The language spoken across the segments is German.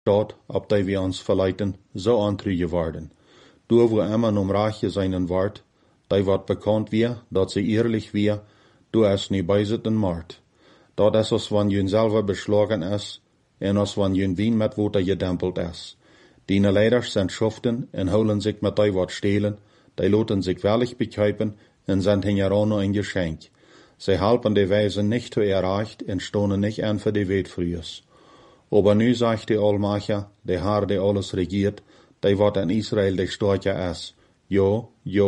Dort, ob die wir uns verleiten, so antrüge worden. Du, wo immer um Rache seinen Wort, die wird bekannt wir, dat sie ehrlich wir, du es nie beiset en Mord. Dat is als wann jün selber beschlagen is, en als wann jün wien met water gedempelt is. Die leiders zijn schuften en holen zich met die wat stelen, die laten zich wellig bekijpen en zijn hingerano een geschenk. Zij helpen die Weisen nicht zu erreicht en stonen nicht an für die Weltfrühes. Aber nu sagt die Allmacher, der Herr, der alles regiert, die wat in Israel der Storche is. Jo,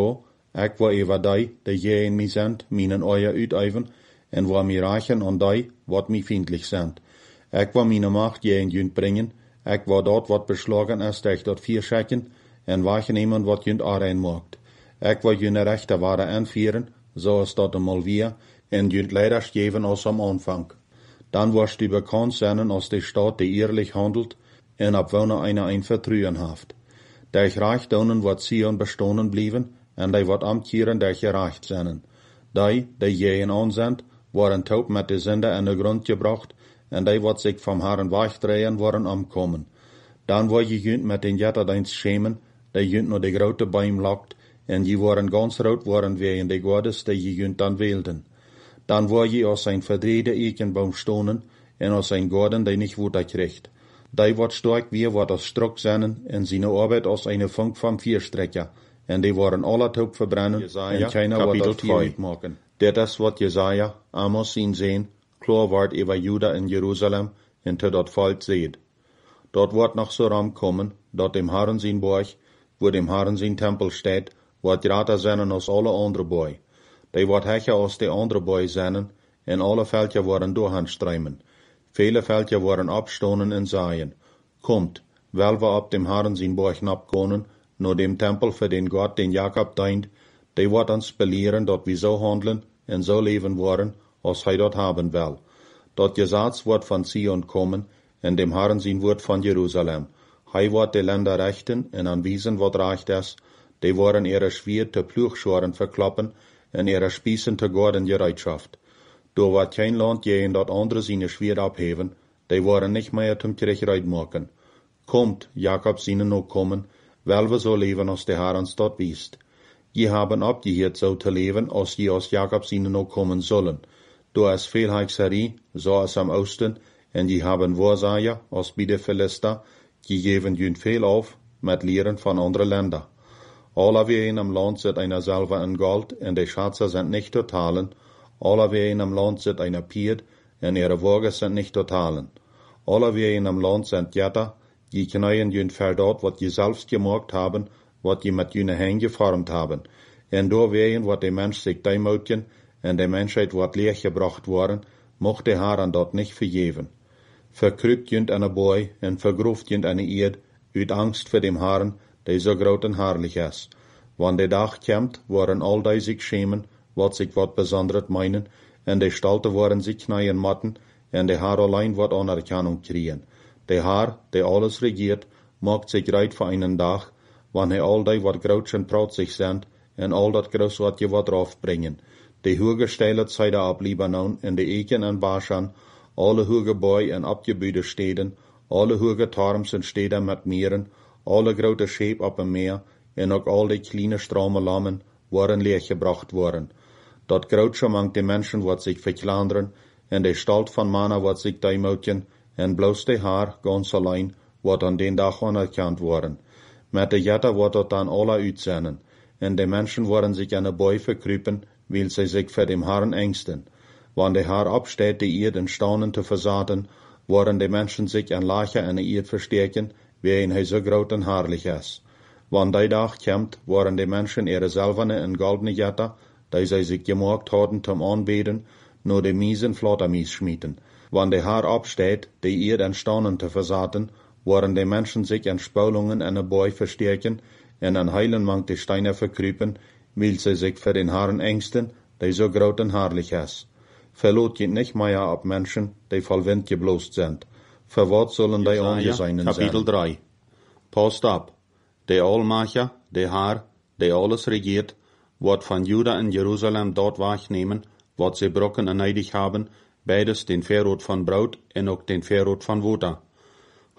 ik wil over die je in mij zendt, mijn oor uiteiven, en wil mij reichen aan die, wat mij vriendelijk zijn. Ik wil mijn macht je in junt brengen, ik wil dat wat beslagen is, dat dat vier schekken, en wegnemen wat junt aanrein maakt. Ik wil june rechte waarde aanvieren, zoals dat eenmaal weer, en junt leiders geven als am Anfang. Dan wirst du bekannt zijn als de Staat, die ehrlich handelt, en ab wonen ein Vertrauen haft. Der reich donen wat Zion bestonen blieben, en die wat amtjeren der gerecht zijn. Die je in aanzend, worden taub met de zinde in de grond gebracht, en die wat zich vom Herren wegdrehen, worden omkomen. Dan word je junt met den jetterdeins schemen, die junt nur de grote Baum lagt, en je worden ganz rood worden wegen de Gottes, die je junt dan wilden. Dan word je als een verdrehte Eichenbaum stonen, en als een Gordon, die nicht Wutter kriegt. Die wat stark wie wat als Struck zijn, en zijn Arbeit als eine Funk vom Vierstrecker, en die worden alle taub verbrennen, en keiner wat als Vier maken. Dit is wat Jesaja, Amos zien sehen, klar wordt über Juda in Jerusalem, en te dat Volk seht. Dort wordt nog so ram kommen, dat dem Herren zijn Borg, wo dem Herren zijn Tempel steht, wordt grater zijn als alle andere Boy. Die wordt hecher als de andere Boy zijn, en alle Veldje worden doorhandstreimen. Viele Veldje worden abstonen en zaaien. Kommt, wel we op dem Herren zijn Borg napkonen, nur dem Tempel für den Gott, den Jakob dient, die wordt ons belehren, dat we zo handelen en zo leven worden, als hij dat haben will. Dat Gesetz wordt van Zion kommen, en dem Herren zijn woord van Jerusalem. Hij wordt de Länder rechten en aanwijzen wat recht is, die worden ihre Schwier te Ploegschoren verklappen en ihre Spießen te Gorden gereitschaft. Door wordt geen land je in dat andere zijn Schwier abheven, die worden nicht mehr zum Kirchreit maken. Kommt, Jakob zienen ook komen, wel we zo leven als de Herr ons dat wiest. Je haben abgeheert zo te leven, als je als Jakob zienen ook komen zullen. Door is veel Hexerie, zoals am Osten, en je haben Wahrsager, als bij de Philister, die geven jun veel auf, met leren van andere Länder. Alle wie in am Land zit einer Salve in Gold, en de Schätze sind nicht zu talen. Alle wie in am Land zit einer Pied, en ihre Wagen sind nicht zu talen. Alle wie in am Land sind Jetter, die knäuen jün verdort, wat je selbst gemacht haben, wat je met jüne Hände geformt haben. En door wegen wat de Mensch sich deimoutjen, en de Menschheit wat leer gebracht worden, mocht de Herren dat nicht vergeven. Verkrüpt jünt eine Boy, en vergroeft jünt eine Eerd, uit Angst voor dem Herren, die so groot en herrlich is. Wann de dag komt, worden al die sich schämen, wat sich wat besonders meinen, en de Stalte worden sich kneien matten, en de Herr allein wat Anerkennung kriegen. De Herr, der alles regiert, macht sich reit für einen Tag, wann all die wat groot en proud sich sind, en al dat groß wat je wat draufbringen. De hoge Steile Zeide ab Libanon, en de Eken en Baschan, alle hoge Boi en abgebüde Steden, alle hoge Torms en Steden met meren, alle grote Scheep op een meer, en ook al die kleine strome lammen, worden leergebracht worden. Dat grootste mangt de Menschen wat zich verklanderen, en de Stalt van Mana wat zich deimoutjen, en bloos de Haar, ganz allein, wat aan den dag anerkannt worden. Met de Jetter wordt dat dan alle uitzenden, en de Menschen worden zich aan de Boi verkruipen, weil sie sich vor dem Herrn ängsten. Wann der Herr absteht, die Erd in Staunen zu versaten, worden die Menschen sich an Lache an der Erd verstärken, wie hij so groot en herrlich is. Wann die dag kommt, worden die Menschen ihre silberne en goldene Jetter, die sie sich gemacht haben zum Anbeten, nur die miesen Flottermies schmieden. Wann der Herr absteht, die Erd in Staunen zu versaten, worden die Menschen sich an Spulungen an der Boi verstärken, en an heilen mangt die Steine verkrüpen, weil sie sich für den Herrn ängsten, die so groot en herrlich is. Verlot je nicht mehr ab Menschen, die voll Wind geblost sind. Für wat sollen die angeseinen sein? Kapitel 3. Passt ab. Der Allmacher, der Herr, der alles regiert, wird von Juda in Jerusalem dort wegnehmen, wat sie brocken en neidig haben, beides den Verrot von Braut en ook den Verrot von Water.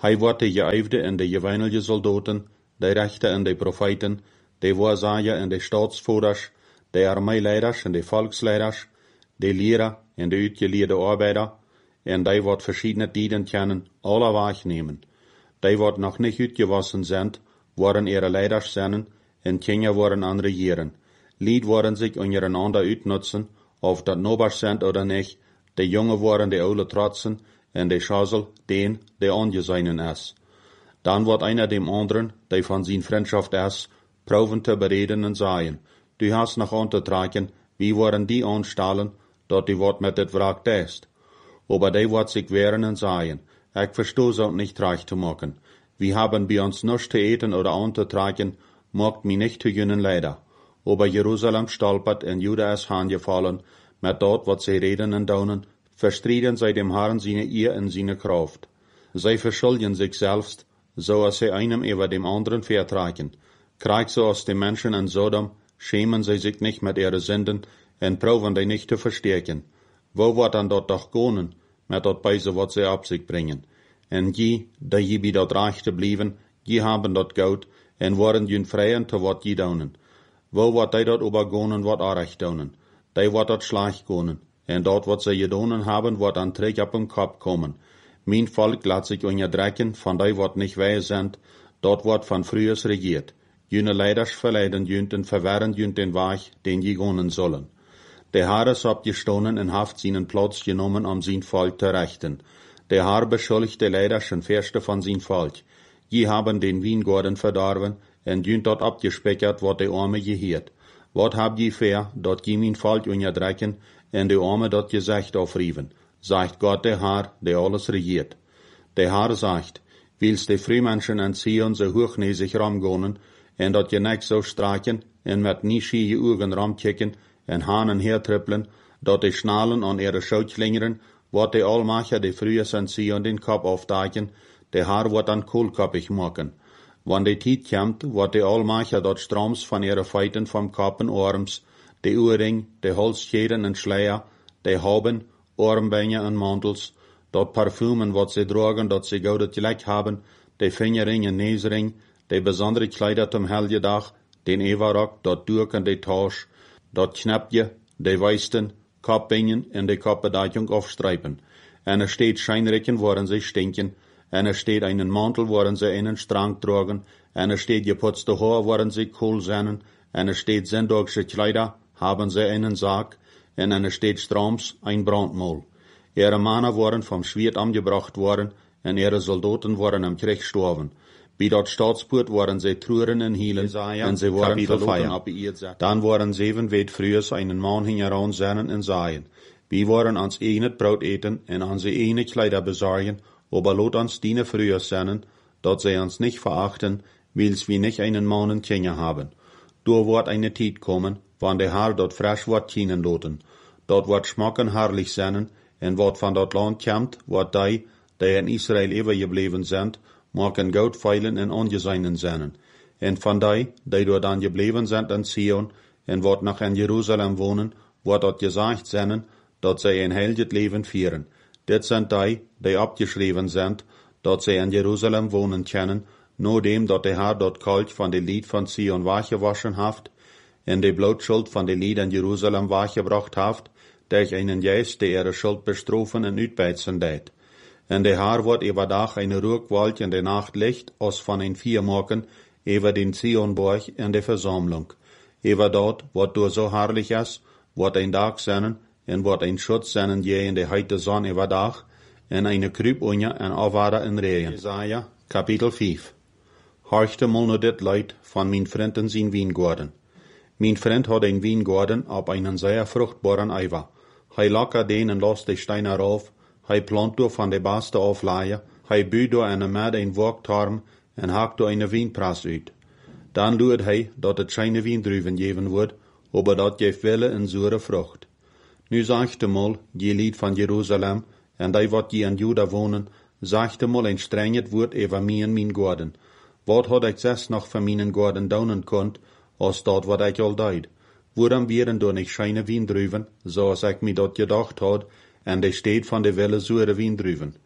Hij wordt de geëifde en de geweinige soldaten, de rechter en de profeten, de waarzager en de staatsvoerders, de armeileiders en de volksleiders, de leraar en de uitgeleerde arbeider, en die wordt verschiedene tijden kennen, alle waarnemen. Die wordt nog niet uitgewassen zijn, worden ihre leiders zijn, en Kinder worden aan regeren. Lied worden zich ondereinander uitnutzen, of dat nobers zijn oder nicht, de jongen worden de oude trotsen, en de schazel den, de aangezeinen is. Dan wordt einer dem anderen, die van zijn vriendschaft is, proeven te bereden en zeggen, du hast nog aan te trekken, wie worden die aanstellen, dat die wordt met het wraak test. Aber die wordt zich wehren en zeggen, ik verstoe zo niet recht te maken. Wir haben bei uns nichts zu eten oder aan te trekken, macht mich nicht zu jenen leider. Aber Jerusalem stolpert en Juda is aangefallen, met dat wat zij reden en doen, verstrieden zij dem Herrn seine Ehr en seine Kraft. Zij verschuldigen zich selbst, zoals zij einem über dem anderen vertragen. Krijgt zoals de Menschen in Sodom, schämen zij zich nicht met ihre Sünden en proeven die nicht te verstärken. Wo wordt dan dat toch gonen, met dat Beise wat zij op zich brengen? En die je bij dat rechte blijven, die hebben dat goud, en worden jun vrijen te wat je doen. Wo wordt die dat overgonen, wat arecht doen? Die wordt dat slag gonen, en dat wat zij gedaan hebben, wordt aan terug op hun kop komen. Mijn volk laat zich onderdrukken, van die wat niet wij zijn, dat wordt van vroegers regiert. June leiders verleiden junt en verwerren junt den weg, den je gonen zullen. De Herr is opgestonden en heeft zijn plaats genomen om zijn volk te rechten. De Herr beschuldigt de leiders en verste van zijn volk. Je hebben den wijngaarden verdorven en junt dat opgespekerd wat de arme geheert. Wat heb je ver, dat je mijn volk onderdrukken en de arme dat gezegd aufrieven, zegt God de Herr, die alles regiert. De Herr zegt, wils de Frühmenschen en Zion zo hochnäsig ramgonen en dat je nek zo straken en met nischie je ogen ramkikken en hanen hertrippelen, dat de schnalen aan ihre Schoutlingeren, wat de Almacher de Frühes en Zion den Kop aufdaken, de Herr wordt dan koolkoppig maken. Wann de tijd komt, wordt de Almacher dat stroms van ihre feiten vom Kop en arms, de oorring, de halsscheden en schleier, de hauben, armbänder en mantels, dat parfumen wat ze dragen, dat ze goudet gelijk hebben, de vingerring en neusring, de bijzondere kleider zum Helgedag, den Everrock, dat doek en de tasch, dat knapje, de weisten, kopbingen en de kopbedachung aufstreipen. En er steht scheinrikken, worin sie stinken, en er steht einen Mantel, worin sie einen Strang tragen, en er steht geputzte Haar, worin sie cool sennen, en er steht sendorgsche Kleider, haben sie einen Sarg, en er steht stroms ein Brandmaul. Ihre Männer waren vom Schwert angebracht worden, en ihre Soldaten waren am Krieg gestorben. Bij dat staatspoort waren sie truren en hielen, en sie waren verloren op ihr. Dan waren 7 weet frühs einen Mann hingeran sennen en sagen, wir waren ans enet Brot eten en an sie ene Kleider besorgen, aber lot uns diene frühs sennen, dat sie uns nicht verachten, wils wir nicht einen Mann en Kinder haben. Du wird eine Tijd kommen, wann der Herr dort frisch wird kienen loten. Dort wird schmacken herrlich sennen, en wat van dat Land kommt, wird die in Israel übergeblieben sind, maken goudveilen en ongezeinen zijn. En van die door dan gebleven zijn in Sion, en wat nog in Jeruzalem wonen, wordt dat gezegd zijn, dat zij een heilig leven vieren. Dit zijn die opgeschreven zijn, dat zij in Jeruzalem wonen kennen, noordem dat de Herr dat kalk van de lied van Sion weggewaschen heeft, en de bloedschuld van de lied in Jeruzalem weggebracht heeft, durch einen Geist, der ihre Schuld bestrofen en uitbeizen deed. En de Herr wordt overdag een roekwolk en de nacht licht, als van een viermaken, over den Zionborg en de verzameling. Over dat, wat door zo herrlich is, wordt een dag zijn, en wordt een schutz zijn je in de heite zon overdag, en een kruipunje en afwaarde in regen. Jesaja, kapitel 5. Horchte mal nur dit Leid van mijn vriend in zijn wijngaarden. Mijn vriend had een wijngaarden op einen zeer fruchtbaren eiver. Hij lockert den en lost de steiner auf, hij plant door van de beste aflaaien, hij buurt door en met een worktorm en haakt door een wijnpras uit. Dan luurt hij dat het geen wijndruiven geven wordt, aber dat geeft wille en zure vrucht. Nu zegt de mal, je lied van Jeruzalem, en die wat je in Juda wonen, zegt de mal een strenget woord over mij en mijn gaarden. Wat had ik zes nog van mijn gaarden doen kunt, als dat wat ik al deed? Waarom wären door niet scheine wijndruiven, zoals ik me dat gedacht had, en de steed van de wille zure wijndruiven?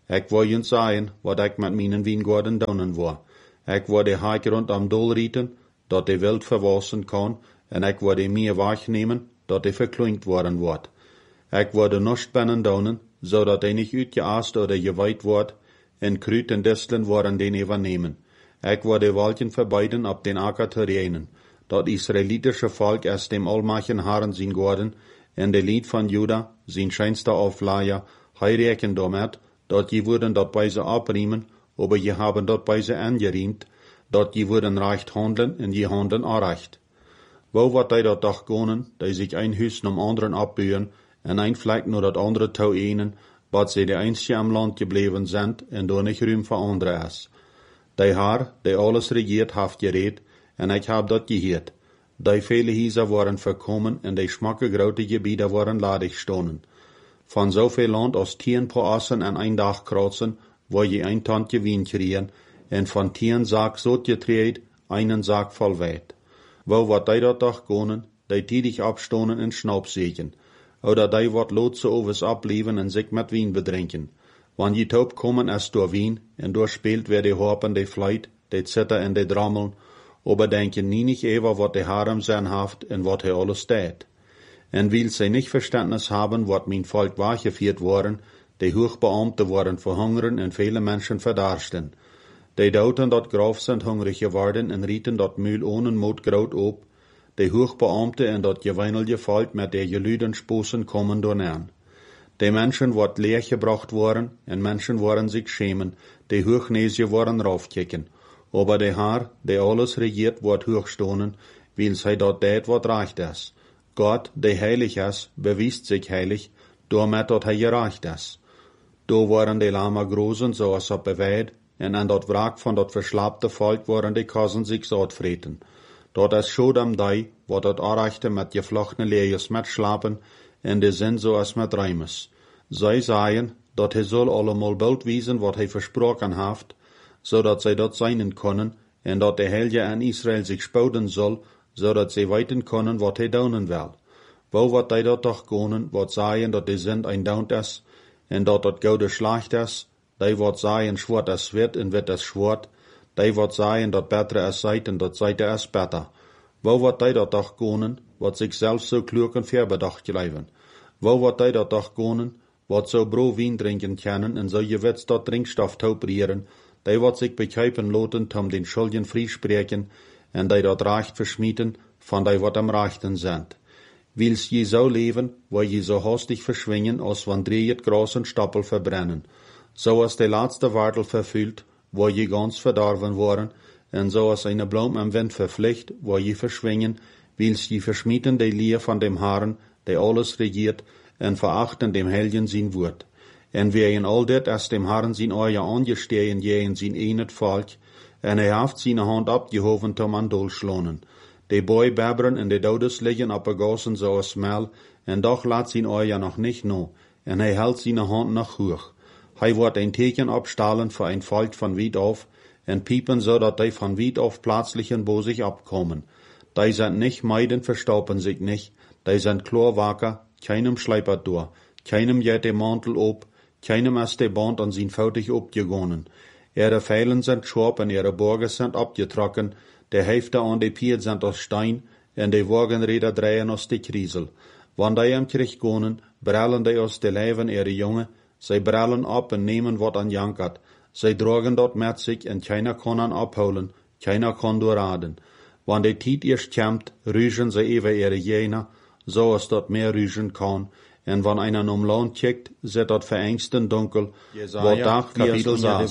Ik wil je zeggen, wat ik met mijn wijngaarden doen wil. Ik wil de hek rond am dol rieten, dat de wild verwassen kan, en ik wil de meer wegnemen, dat de verkleint worden wordt. Ik wil de nostbennen doen, zodat hij niet uitgeaast oder geweiht wordt, en kruid en disteln worden den übernehmen. Ik wil de wolken verbeiden op den acker te reinen. Dat israelitische volk is dem almachen Herren zijn geworden, en de lied van Juda, zijn scheinste Aufleier, hij reken damit, dat je worden dat bij ze abriemen, aber je haben dat bij ze angeriemt, dat je worden recht handeln en je handelen onrecht. Wo wat hij dat toch gonen, die zich een huis om anderen abburen, en een vlek naar dat andere toe enen, wat ze de einzige am land gebleven zijn, en door niet ruim voor anderen is. Die Herr, die alles regiert, heeft gereed, en ik heb dat gehoord. Die vele Häuser waren verkommen, en die schmakke grote gebieden waren ladig stonen. Van zoveel land als 10 Poassen en een dag kreuzen, wo je een tandje wien kriegen, en van 10 Sack zout getreed, einen Sack voll weit. Wo wat die dat toch gonen, die tiedig abstonen en schnaupzeken, oder die wat loodse overs ableven en zich met wien bedrinken. Wann je taub kommen es door wien, en door speelt wer de hopen, de fleit, de zitter en de drammeln, aber denken nie nicht ever wat de Harem zijn haft en wat hij alles deed. En weil sie nicht Verständnis haben, wat mein Volk wahrgeführt worden, die Hochbeamte worden verhungern en viele Menschen verdarsten. Die dauten dat Graf sind hungrig geworden en rieten dat Mühl ohne Mut groot op, die Hochbeamte en dat geweinelje Volk met der gelüden Sposen kommen donern. Die Menschen wat leergebracht worden, en Menschen worden sich schämen, die Hochnesie worden raufkicken. Aber der Herr, der alles regiert, wird hochstonen, weil sei dat deed wat recht is. Gott, der heilig is, bewiest sich heilig, damit dat hij gerecht is. Do waren die Lama großen, zoals op beweid, en aan dat wraak van dat verslapte volk waren die kassen zich zout vreten. Dat is Sodom die, wat dat aanrechte met gevlochtene leers met slapen, en de zin zoals met rijmes. Zij zeggen, dat hij zal allemaal bald wezen wat hij versproken heeft, zodat zij dat zijn kunnen, en dat de Heilige aan Israël zich spouden zal, zodat zij weten kunnen wat hij doen wil. Wo wat hij dat toch kunnen, wat zeggen dat de zin een daunt is, en dat dat gouden slecht is, die wat zeggen zwart is wit en wit is zwart, die wat zeggen dat beter is zijt en dat zijt is beter. Wo wat hij dat toch kunnen, wat zichzelf zo klug en verbedacht leven. Wo wat hij dat toch kunnen, wat zo bro wien drinken kennen en zo je wits dat drinkstof tauprieren, die wat zich bekijpen loten om den schuldigen vriespreken, en die dat recht verschmieten, van die wat am rechten zijn. Wils je zo leven, wo je zo hastig verschwingen, als wanneer je het gras en stappel verbrennen. Zoals de laatste wartel vervult, wo je ganz verdorven worden, en zoals eine Blom am Wind vervliegt, wo je verschwingen, wils je verschmieten de Leer van dem Herrn, die alles regiert, en verachten dem Heiligen zijn woord. En wie in al dit als dem Herrn zijn oor angestehen je in zijn eenet volk, en hij heeft zijn hand opgehoven om aan dol schlonen. De boy bebberen en de dodes liggen op gassen zoals smel, en doch laat zijn oor nog niet no, en hij houdt zijn hand nog hoog. Hij wordt een teken opstalen voor een volk van wied af, en piepen zodat die van wied af plötzlich bo zich opkomen. Die sind nicht meiden, verstaupen sich nicht, die sind klar wacker, keinem schleipert door, keinem jet de Mantel op, keinem ist de Band an zijn foutig opgegonnen. Ihre Pfeilen sind scharp en ihre Borgen sind abgetrokken, de Hefte an de Pier sind aus Stein, en de Wagenräder drehen aus de Kriesel. Wann die am Krieg gonen, brallen die aus de Leiven ihre Junge, zij brallen ab en nemen wat an jankert. Zij dragen dat met zich en keiner kann an abholen, keiner kann doorraden. Wann de Tiet erst kämmt, rügen zij even ihre Jener, so als dat mehr rügen kann, en wann einer um Land kijkt, zit dat verängsten dunkel, wat dag Kapitel 6.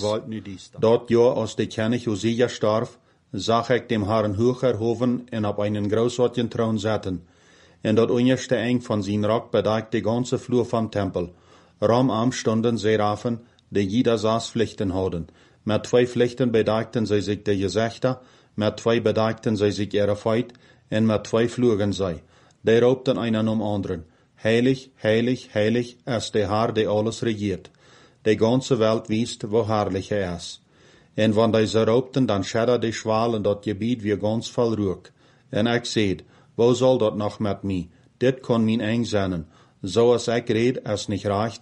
Dat Jahr als de König Hosea starf, zag ik dem Herrn hoog erhoven en op einen großartigen Thron zetten, en dat onderste eng van zijn Rock bedeckt de ganze Flur vom Tempel. Ramam stonden Seraphen, die jeder 6 Pflichten hadden. Met 2 Pflichten bedeckten zij zich de gezichter, met 2 bedeckten zij zich ihre Feit, en met 2 flogen zij. Die roepten einen anderen. Heilig, heilig, heilig ist der Herr, der alles regiert. Die ganze Welt wisst, wo herrlich er ist. En wann die ze roepten, dan schedder de schwaal en dat gebied weer ganz vol rook. En ik zeid, wo soll dat nog met mij? Dit kon mijn eng zijn. Zoals ik red, is niet recht.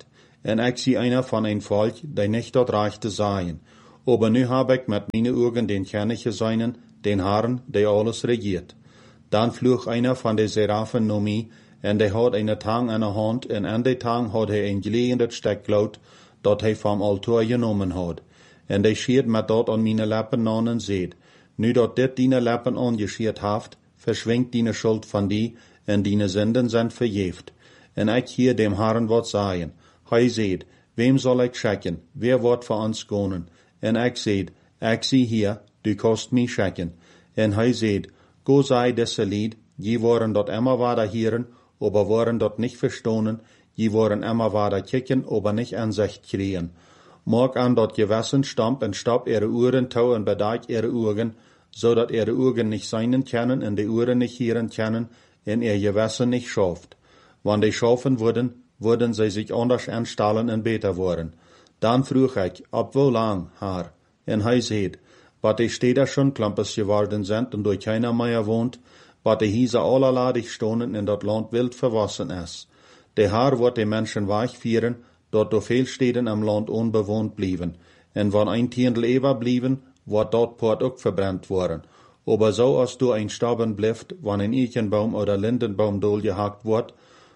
en ik zie einer van een volk, die nicht dort reich te zijn. Aber nu heb ik met meine Augen den König gesehen, den Herrn, der alles regiert. Dann flog einer von den Seraphen noch mij, en der had eine Tang in der Hand, en an der Tang had hij een gelegendet Stecklood, dat hij vom Altar genommen had. En der schiert met dat an meine Lippen an en zeid, nu dat dit dine Lippen angeschiert haft, verschwingt dine Schuld van die, en dine Sünden sind verjeft. En ik hier dem Herrn wat sagen, hij zeid, wem soll ik schicken, wer wordt voor ons gonen? En ik zeid, ik zie hier, du kost mij schicken. En hij zeid, go sei desse Lied, je worden dat immer weiter hieren, aber worden dat nicht verstonen, je worden immer weiter kicken, aber nicht Ansicht kriegen. Mag an dat Gewissen stamp en stap ihre Uhren tau en bedeik ihre Augen, so dat ihre Augen nicht seinen können en die Uhren nicht hieren können, en ihr Gewissen nicht schafft. Wann die schaffen würden sie sich anders anstellen en beter worden. Dann vroeg ich, ab wo lang, Herr? En hij zeid, wat die Städter schon klampes geworden sind und durch keiner mehr wohnt, wat die Hiese allerladig stonen in dat Land wild verwassen ist. Der Herr wird die Menschen weichführen, dort do viel Städten am Land unbewohnt blieben. En wann ein Tiendl ewer blieben, wird dort Port auch verbrennt worden. Aber so als du ein Staben blifft, wann ein Eichenbaum oder Lindenbaum dohlgehackt wird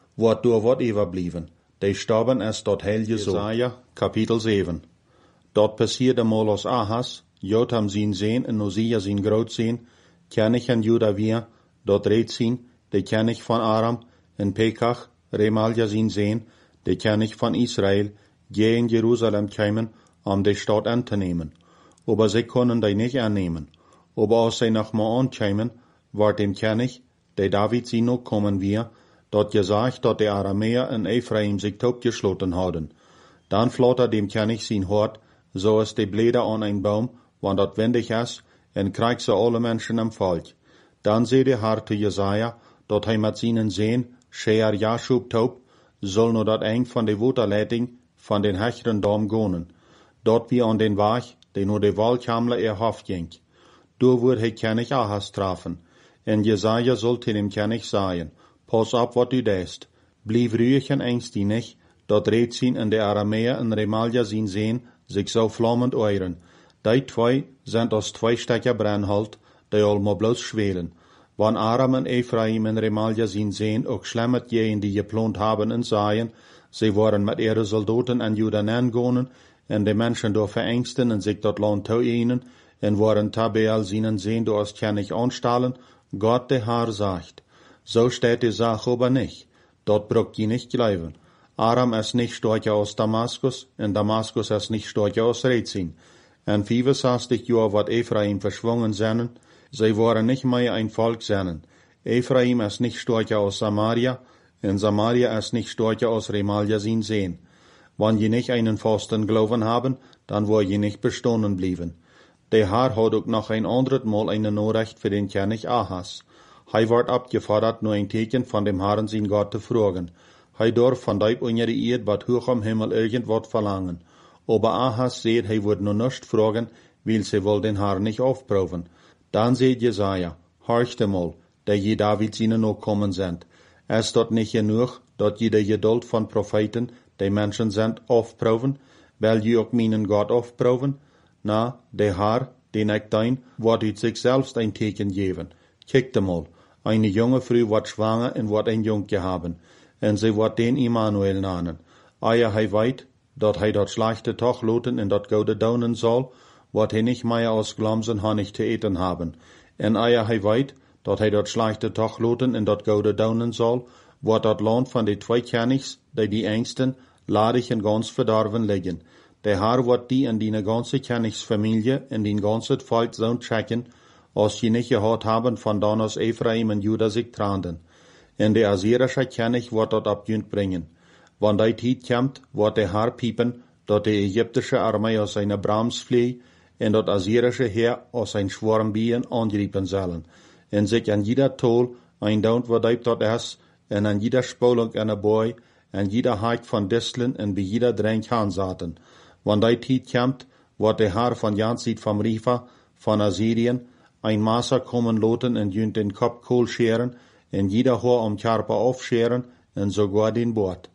du wat ewer blieben. Die Staben ist dort hell geso. Jesaja, Kapitel 7. Dort passierte mal aus Ahas, Jotham sin Sehn en Osia sin Großsehn, König en Juda wir, dort Rezin, der König von Aram, en Pekach, Remalja sin Sehn, der König von Israel, gehen Jerusalem kämen, die Stadt anzunehmen. Aber sie können die nicht annehmen. Aber als sie nach Maan kämen, war dem König, der David sie noch kommen wir, dort gesagt, dass die Aramäer in Ephraim sich totgeschlossen hadden. Dann flotte dem König sein Hort, so ist die Blätter an ein Baum, wann dat windig ist, en kriegt sie alle Menschen am Volk. Dann seh der Herr zu Jesaja, dat hij mit seinen Sehn, Shear Jashub taub, soll nur dat eng von de Waterleitung von den Hecheren Dom gonen. Dort wie an den Weg, der nur de Wahlkamle erhofft ging. Du wird hij König Ahas trafen. En Jesaja sollte dem König sagen, pass auf, wat du deest. Blieb ruhig en ängstig nicht, dat Rezin en de Aramäer en Remalja sin Sehn sich so flammend euren. Die zwei sind als zwei Stecker Brennholz, die allemaal bloß schwelen. Wann Aram en Ephraim en Remalja sin Sehn auch schlemmet jenen, die geplant haben en sagen, sie waren mit ihre Soldaten an Juden angonen, en de Menschen door verängsten en sich dat Land tau ihnen, en waren Tabeel seinen Sehn do als König anstahlen, Gott der Herr sagt. So steht die Sache aber nicht. Dort braucht je nicht glauben. Aram ist nicht stärker aus Damaskus, en Damaskus ist nicht stärker aus Rezin. En 65 Jahre wird Ephraim verschwungen sein, sie waren nicht mehr ein Volk sein. Ephraim ist nicht stärker aus Samaria, en Samaria ist nicht stärker aus Remalja sin Sehn. Wenn je nicht einen festen Glauben haben, dann wo je nicht bestanden blieben. Der Herr hat auch noch ein anderes Mal eine Nachricht für den König Ahas. Hij wordt abgefordert, nur ein Teken von dem Herrn sein Gott zu fragen. Hij darf von deib unter die Erde, wat hoch am Himmel irgendwas verlangen. Aber Ahas seht, hij wird nur nicht fragen, weil sie wohl den Herrn nicht aufproben. Dann seht Jesaja, horchte mal, der je David seine noch kommen sind. Ist dort nicht genug, dort jede Geduld von Propheten, die Menschen sind, aufproben, weil je auch meinen Gott aufproben? Na, der Herr, den ich dein, wird ut sich selbst ein Teken geben. Kickt mal, eine junge Frau wird schwanger und wird ein Junge haben, und sie wird den Immanuel nennen. Eia hij weet, dat hij dat schlechte Tag loten en dat gode daunen soll, wird hij nicht mehr aus Glamsen Honig zu eten haben. En eia hij weet, dat hij dat schlechte Tag loten en dat gode daunen soll, wird dat Land von de zwei Königs, die Ängsten, ladig en ganz verdorven liggen. Der Herr wird die in die ganze Königsfamilie in den ganzen Volk so checken, als je nicht gehört haben, von dann aus Ephraim und Juda sich tranden. En der assyrische König wird dort abjünd bringen. Wann die Zeit kommt, wird der Herr piepen, dat die ägyptische Armee aus seiner Brams flieht, en dat assyrische Heer aus sein Schwarm Bienen angreifen sollen, en sich an jeder Tol ein Daunt verdeibt dort ist, en an jeder Spolung einer Boy, an jeder Haik von Disteln en bei jeder Dränk hansaten. Wann die Zeit kommt, wird der Herr von Janzit vom Rifa, von Assyrien, ein Maßer kommen loten en jünd den Kopf kohl scheren, en jeder Haar am Körper aufscheren, en sogar den Bord.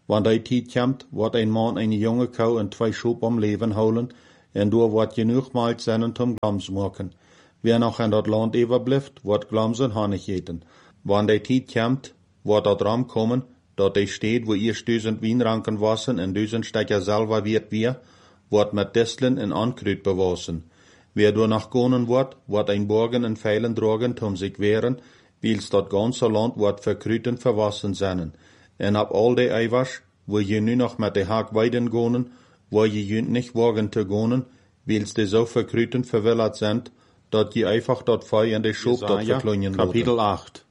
Wann die Tijd komt, wordt een man eine junge Kuh en 2 Schub om leven houden, en door wordt genoeg maalt zijn om glams maken. Wer noch in dat land overblijft, wordt glamsen Honig eten. Wann die Tijd komt, wordt dat ram komen, dat die steht, wo eerst 1000 Wienranken wassen en 1000 Stecker selber wird wir, wordt met Disteln en Ankruid bewassen. Wer door nach gonen wordt ein Borgen en Pfeilen drogen, om sich wehren, wils dat ganze Land wordt verkrüht en verwassen zijn. En ab all die Eiwasch, wo je nu noch met de Haak weiden gonen, wo je junt nicht wagen te gonen, wils die so verkrüht en verwillert sind, dat je einfach dat Feu in de Schub dat verklungen Kapitel 8.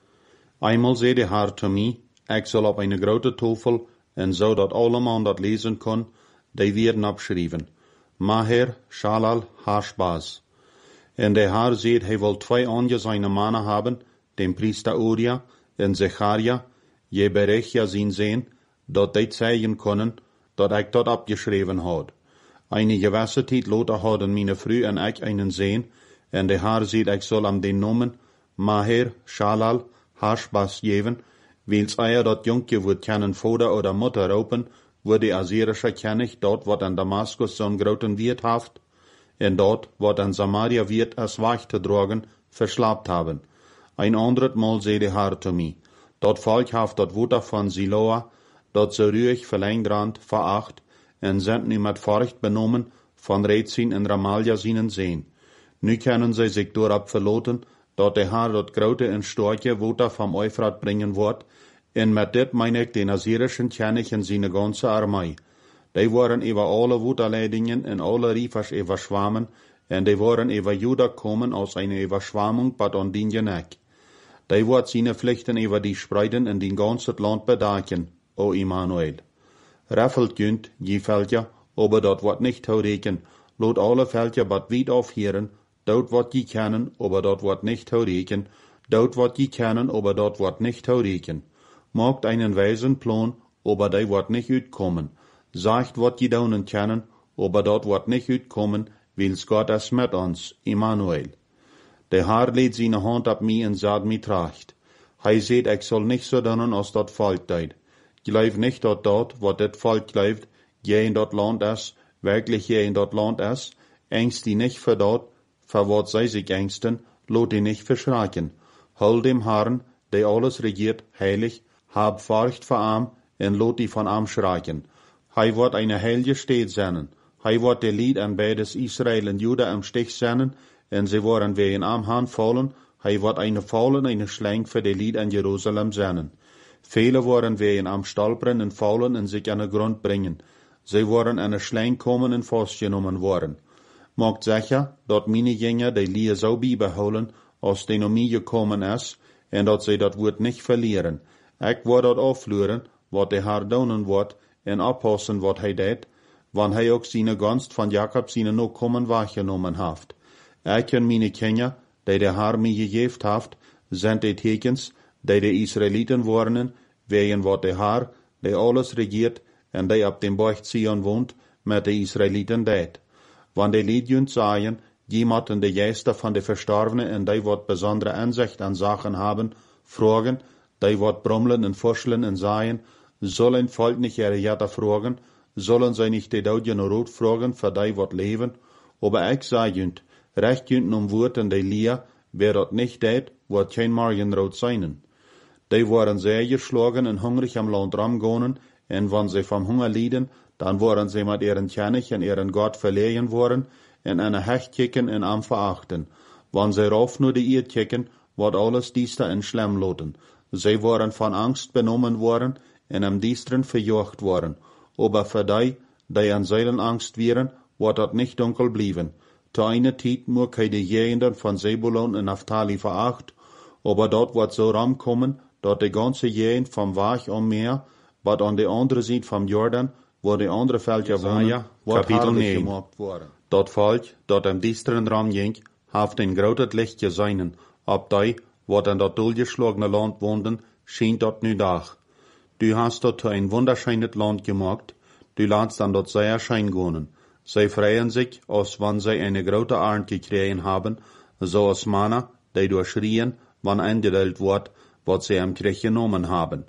Einmal zei de Herr zu mir, ik zal op eine grote tafel, en zo dat alle man dat lezen kon, die werden abschrijven. Maher, Shalal, Hashbaz. En de Herr zei, hij wil 2 andere seine mannen haben, den Priester Uria en Zecharia, je Berechia zien zijn, dat die zeigen kunnen, dat ik dat abgeschreven had. Eine gewisse tijd later hadden meine Frau en ik einen Sehen, en de Herr zei, ik zal hem den Namen Maher, Shalal, Hashbaz geven, wils dat Jungje wird keinen Vater oder Mutter roepen, wo die Assyrische König dort, wat an Damaskus zo'n groten Wirt haft, en dort, wat an Samaria Wirt als Wach te drogen, verslapt haben. Ein anderes Mal zei de Herr zu mir, dat Volk haft dat Wutter von Siloa, dat so ruhig verlängrand, veracht, en sind nu met Furcht benommen, von Rezin en Ramalja zienen sehen. Nu können sie sich dorab verloten, dat de Herr dat grote en starke Wutter vom Euphrat bringen wordt, en met dit mein ik den Assyrischen König en seine ganze Armee. Die waren über alle Wutterleidingen en alle Riefers überschwammen, en die waren über Juda kommen aus einer Überschwammung, bad on dien ek. Die wordt seine Pflichten über die spreiden en den ganzen Land bedaken, o Immanuel. Raffelt günt, je Veltja, aber dat wordt nicht taureken, lot alle Veltja bad weit aufhören, dort wordt je kennen, aber dat wordt nicht taureken, dort wordt je kennen, aber dat wordt nicht taureken. Maakt einen weisen Plan, aber die wordt nicht uitkommen. Sagt wat je daunen kennen, aber dat wordt nicht uitkommen, wils Gott es mit uns, Immanuel. Der Herr lädt seine Hand ab mir und sagt mir tracht. Hij seht, ich soll nicht so doen als dat Volk deed. Geloof nicht dat dort, wat dit Volk gelooft, je in dat Land is, wirklich je in dat Land is, ängst die nicht für dort, für wat zij sich ängsten, lot die nicht verschrecken. Hol dem Herrn, der alles regiert, heilig, hab Furcht vor ihm, en lot die von ihm schrecken. Hij wordt eine heilige Stadt zijn. Hij wordt de Lied an beides Israel en Juda im Stich zijn, en sie worden wie in am Hand fallen. Hij wordt eine Fallen, eine Schlange für de Lied an Jerusalem zijn. Viele worden wie in am Stolpern en fallen en sich an den Grund bringen. Sie worden an eine Schlange kommen en vastgenommen worden. Maakt sicher, dat meine Jünger die Lied so beibehouden, als die noch mir gekommen is, en dat sie dat Wort nicht verlieren. Ik word dat afleuren, wat de Herr doen wordt, en oppassen wat hij deed, wanneer hij ook zijn gunst van Jacob zijn Nachkommen wahrgenommen heeft. Ik en meine Kinder, die de Herr mir gegeven heeft, sind die Tekens, die de Israeliten worden, wegen wat de Herr, die alles regiert, en die op dem Berg Zion wohnt, met de Israeliten deed. Wanneer die Liedjünt sagen, jemanden de Geister van de Verstorbenen en die wat besondere Ansicht an Sachen haben, fragen, die wat brummeln en forscheln en sagen, soll ein Volk nicht ihre Jätter fragen, sollen sie nicht die Daudjen Rot fragen, für die wat leben? Aber ich sage jünt, recht jünt Worten die Lia, wer dat nicht deed, wird kein Morgenrot sein. Die waren sehr geschlagen en hungrig am Land ramgonen, en wenn sie vom Hunger lieden, dann waren sie mit ihren König en ihren Gott verlegen worden, en eine Hecht kicken en am verachten. Wenn sie rauf nur die Erd kicken, wird alles diester en schlimm loten. Sie waren von Angst benommen worden, en am diesteren verjocht worden. Aber für die an seinen Angst wären, wird dat nicht dunkel blieben. Zu einer Zeit muss die Gegenden von Zebulon und Naphtali veracht, aber dort wird so ramkommen, dat die ganze Gegend vom Wach am Meer, wat an der andere Seite vom Jordan, wo die andere Völker wohnen, wird herrlich gemacht worden. Dat Volk, dat am diesteren Ram ging, haft ein großes Licht gesehen, ab die, wat an dat durchgeschlagene Land wohnen, schien dat nu Dach. Du hast dort ein wunderschönes Land gemacht, du lernst an dort sehr schein gehen. Sie freuen sich, als wenn sie eine große Arnd gekriegt haben, so als Männer, die durchschrien, wann eingedellt wird, was sie am Krieg genommen haben.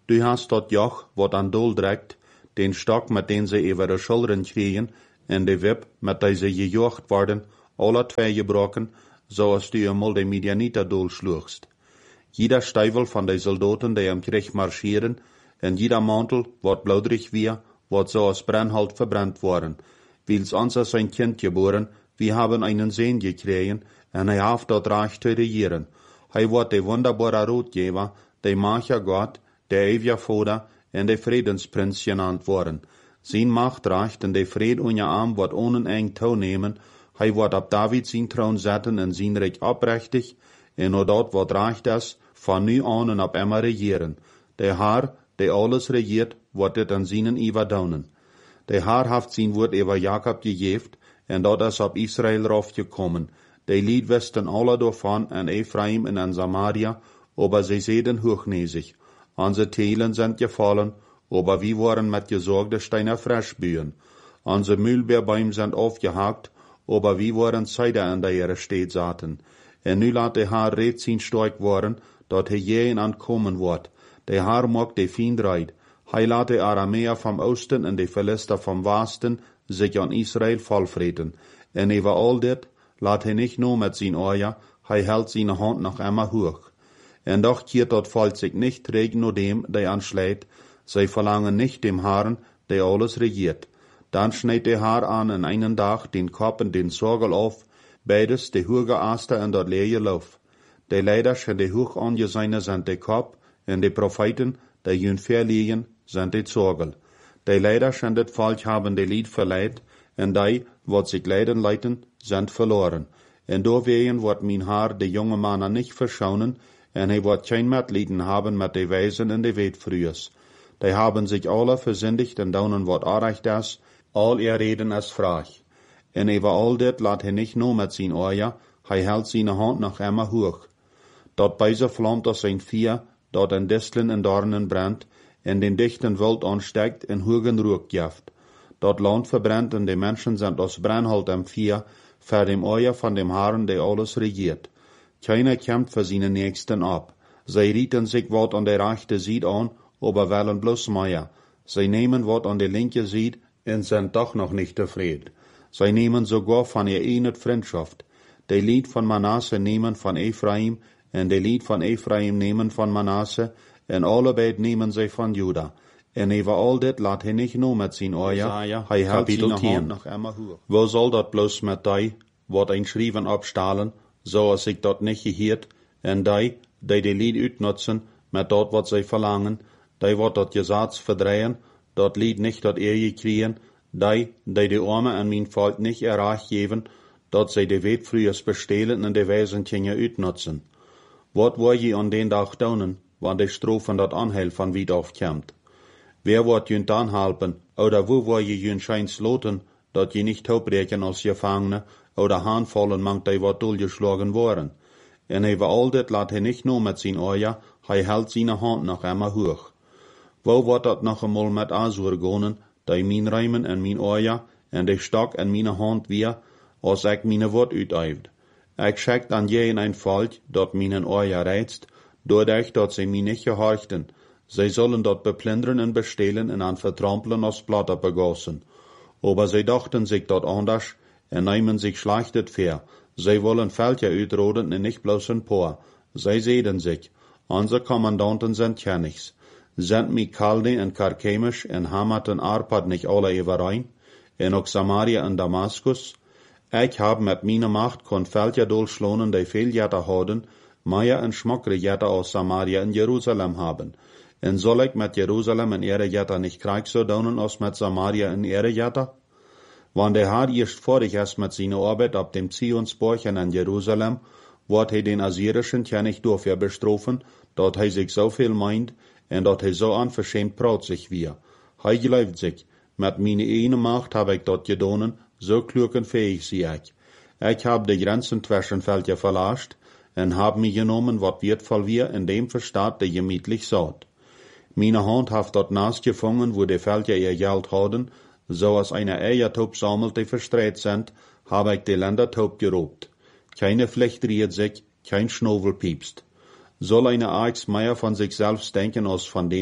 Du hast dort Joch, wat an Dol dreckt, den Stock, mit den sie über de Schultern kriegen, en de Wip, mit der sie gejocht worden, alle twee gebroken, so als du einmal de Midianiter Dol schluchst. Jeder Steivel von de Soldaten, die am Krieg marschieren, en jeder Mantel, wat blauderig wir, wat so als Brennholz verbrannt worden. Wils uns ist ein Kind geboren, wir haben einen Sohn gekriegen, en hij haft dort reich zu regieren. Hij wordt de wunderbare Rotgeber, de Macher Gott, der ewige Vater en de Friedensprins genannt worden. Zijn Macht reicht en de Vrede unter Arm wordt oneindig toenemen. Hij wordt op David zijn troon zetten en zijn rijk oprechtig, en dat wat reicht es, van nu aan en op immer regieren. De Herr, der alles regiert, wordt het aan zijn überdaunen. De Herr haft zijn woord über Jakob gegeven, en dat is op Israel raufgekommen. De Lied wisten alle davon an Ephraim en an Samaria, aber sie sehen hochnäsig. Unsere Teilen sind gefallen, aber wir waren mit gesorgte Steine frisch bühen. Unsere Mühlbeerbäume sind aufgehakt, aber wir waren Zeider an der ihre Städt saten. En nu laat de Herr reed zien stark worden, dat hij jähen ankommen wordt. De Herr mag de Fiend reid. Hij laat de Aramäer vom Osten en de Philister vom Westen sich an Israel vollvreten. En über all dit laat hij nicht nur mit zijn Ohr, hij hält seine Hand noch immer hoch. En doch keert dat Volk sich nicht regen nur dem, der anschlägt, sie verlangen nicht dem Herrn, der alles regiert. Dann schneidet der Herr an in einen Tag den Kopf und den Sorgel auf, beides de hoge Aster en dat leje Lauf. De Leiders en de hoch angesehene sind de Kopf, en de Propheten, die jün verliegen, sind de Sorgel. De Leiders en dit Volk haben de Lied verleiht, en die, wat sich leiden leiten, sind verloren. En doorwegen wordt mijn Herr de jonge mannen nicht verschonen, en hij wordt geen Mitleiden haben mit de Weisen en de Weetfrühers. Die haben sich alle versündigt en daunen wat arecht is, all ihr Reden is vraag. En über all dit laat hij nicht nur mit zijn Ohr, hij hält seine Hand noch immer hoch. Dat Beise vlammt aus sein Vier, dat in Disteln en Dornen brennt, en den dichten Wild ansteckt en hogen Ruck gift. Dat Land verbrennt en de Menschen sind aus Brennholz am Vier, für dem Ohr von dem Herrn, der alles regiert. Keiner kämpft für seine Nächsten ab. Sie rieten sich wat an der rechte Seite an, aber wollen bloß mehr. Sie nehmen wat an der linke Seite und sind doch noch nicht zufrieden. Sie nehmen sogar von ihr eine Freundschaft. Die Lied von Manasse nehmen von Ephraim, und die Lied von Ephraim nehmen von Manasse, und alle beid nehmen sie von Juda. En über all dit laat hij nicht nur mit zijn Ohr, hij hält seine Hand noch immer hoch. Wo soll dat bloß mit die, wat ein Schriven abstahlen, so als ik dat nicht gehiert, en die Lied uitnutzen, met dat wat zij verlangen, die wat dat Gesetz verdrehen, dat Lied nicht dat kriegen, die de Arme an mijn Volk nicht erreich geben, dat zij de Weetfrühers bestehlen en de Weisentjinge uitnutzen. Wat wil je an den Dag doen, wanneer de Strophen dat Anheil van wie aufkommt? Wer wird jünt anhalten, oder wo will je jünt scheins loten, dat je nicht taubrechen als Gefangene, oder handvollen mangt die wat durchgeschlagen worden. En über all dit laat hij nicht nur mit zijn Ohr, hij hält seine Hand noch immer hoch. Wo wird dat noch einmal mit Asur gonen, die mijn Reimen en mijn Ohr, en de Stock en meine Hand weer, als ik meine Wort uiteift. Ik schickt an jeden ein Volk, dat mijn Ohr reizt, doordat dat sie mij nicht gehorchten. Sie sollen dort beplündern und bestehlen und an vertrampeln aus Platter begossen. Aber sie dachten sich dort anders und nehmen sich schlechtet fair. Sie wollen Völker uitroden und nicht bloß ein paar. Sie sehen sich. Unsere Kommandanten sind Königs. Sind Mikaldi und Karkemisch und Hamat und Arpad nicht alle überein? Und auch Samaria und Damaskus? Ich hab mit meiner Macht kon Völker durchschlonen, die viel Jätter haben, mehr und schmuckere Jätter aus Samaria und Jerusalem haben. En soll ik met Jerusalem en ihre Jätter nicht Krieg so daunen als mit Samaria en ihre Jätter? Wann der Herr erst vorig ist mit seiner Arbeit ab dem Zionsburg in Jerusalem, wird hij den assyrischen König dafür bestrafen, dat hij sich so viel meint, en dat hij so unverschämt praut sich wir. Hij geläuft sich, mit meine eine Macht hab ich dort gedonen, so klug und fähig sie ich. Ich hab die Grenzen zwischen Völker verlascht, en hab mich genommen, wat wertvoll wir in dem Verstaat, der gemütlich saut. Meine Hand hat dort naasgefangen, wo die Völker ihr Geld hadden, so als eine Eiertaub sammelt, die verstreut sind, habe ich die Ländertaub gerobt. Keine Flecht riert sich, kein Schnovel piepst. Soll eine Axt mehr von sich selbst denken als von dem,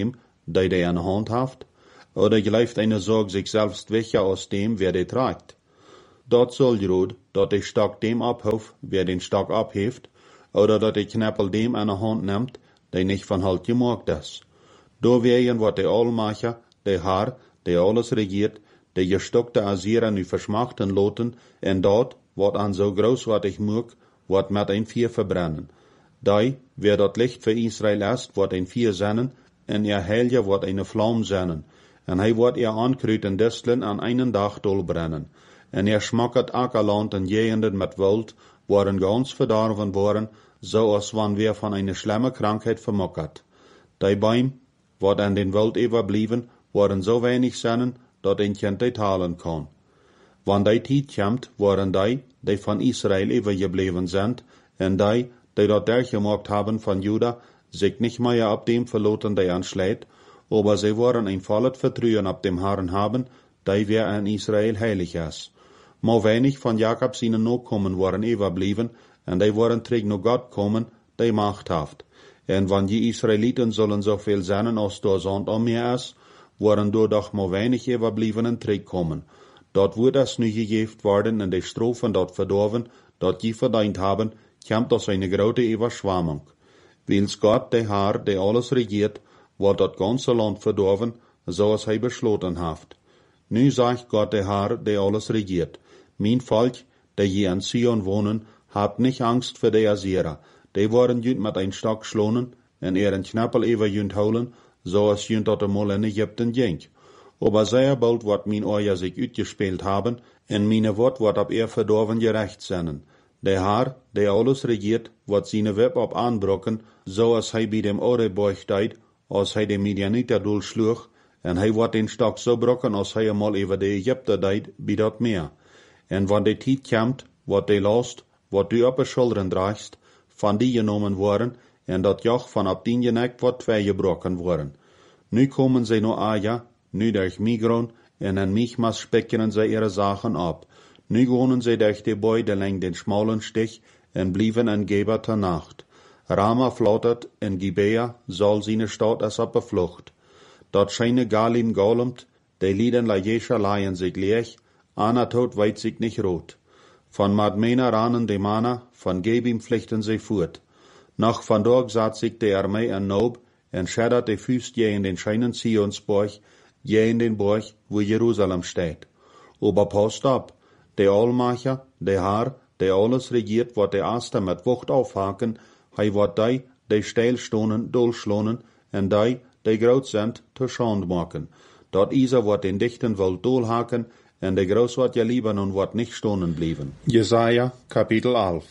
die de aan de hand haft, oder gleift eine Sorg sich selbst welcher aus dem, wer de tragt. Dort soll jrod, dat de Stock dem abhof, wer den Stock abheeft, oder dat de Knappel dem aan de hand nimmt, die nicht van halt gemaakt is. Do wegen wat de Allmacher, de Haar, de alles regiert, de gestockte Asira nu verschmachten loten, en dat, wat aan zo großartig moek, wat met een vier verbrennen. Die, wer dat Licht für Israel ist, wordt een vier zennen, en ihr Helge wordt eine Flamme zennen, en hij wordt ihr Ankruiden distelen aan einen Dag dolbrennen. En ihr schmackert Ackerland en Gegenden met Wild, worden ganz verdorven worden, zoals wann wir van eine schlimme Krankheit vermockert. Die Bäume, wat an den Wild überblieben, worden so wenig zennen, dat een kind die talen kan. Wann die tijd komt, worden die van Israel übergeblieben sind, en die dat dergemaakt haben van Juda, sich nicht mehr ab dem verloten, die anschlägt, aber sie wollen ein volles Vertrauen ab dem Herrn haben, die wer an Israel heilig ist. Maar wenig van Jakob seine Nachkommen waren überblieben, en die waren terug naar Gott kommen, die Macht haft. En wann die Israeliten sollen so viel sein, als der Sand am Meer ist, waren doch maar wenig überbliebenen terugkommen. Dort wird es nu gegeben worden, en die Strophen dort verdorven, dort die verdient haben, kommt aus eine große Überschwemmung. Wils Gott, der Herr, der alles regiert, wird das ganze Land verdorven, so als er beschlossen hat. Nu sagt Gott, der Herr, der alles regiert: Mein Volk, der hier in Zion wohnen, habt nicht Angst für die Assyrer. Die worden jünt mit ein Stock schlonen, en ihren Knappel über jünt holen, so als jünt dat einmal in Ägypten ging. Aber sehr bald wird mein Euer sich uitgespielt haben, en meine Wort wird ab ihr verdorven gerecht sein. Der Herr, der alles regiert, wird seine Web ab anbrocken, so als hij bei dem Orebuch deed, als hij de Midianiter durchschlug, en hij wird den Stock so brocken, als hij einmal über de Ägypter deed, bei dat Meer. En wann de tijd komt, wird de Last, wat du op de Schultern draagst, van die genomen worden, en dat Joch van ab dien genekt wordt twee gebroken worden. Nu komen zij naar Aja, nu durch Migron, en in Michmas spekkenen zij ihre Sachen ab. Nu wohnen zij durch die Beide lang den schmalen Stich, en blieven in Geba ter Nacht. Rama flattert, en Gibea soll seine Stadt als op de Flucht. Dort scheine Galim galemt, die Lieden la Jescha leihen sich leeg, Anatot weit sich nicht rot. Von Madmena ranen de Mana, von Gebim pflichten sie fort. Nach van dort saat sich de Armee an Nob, en schädert de Füßt je in den scheinen Zionsborg, je in den Borg, wo Jerusalem steht. Aber passt ab, der Allmacher, der Herr, der alles regiert, wird der Erste mit Wucht aufhaken, hij wird die steilstonen, durchschlonen, en die groß sind, zur Schande machen. Dort Isa wird den dichten Wald durchhaken, en der Groß wird ja lieben und wird nicht stonen blieben. Jesaja, Kapitel 11.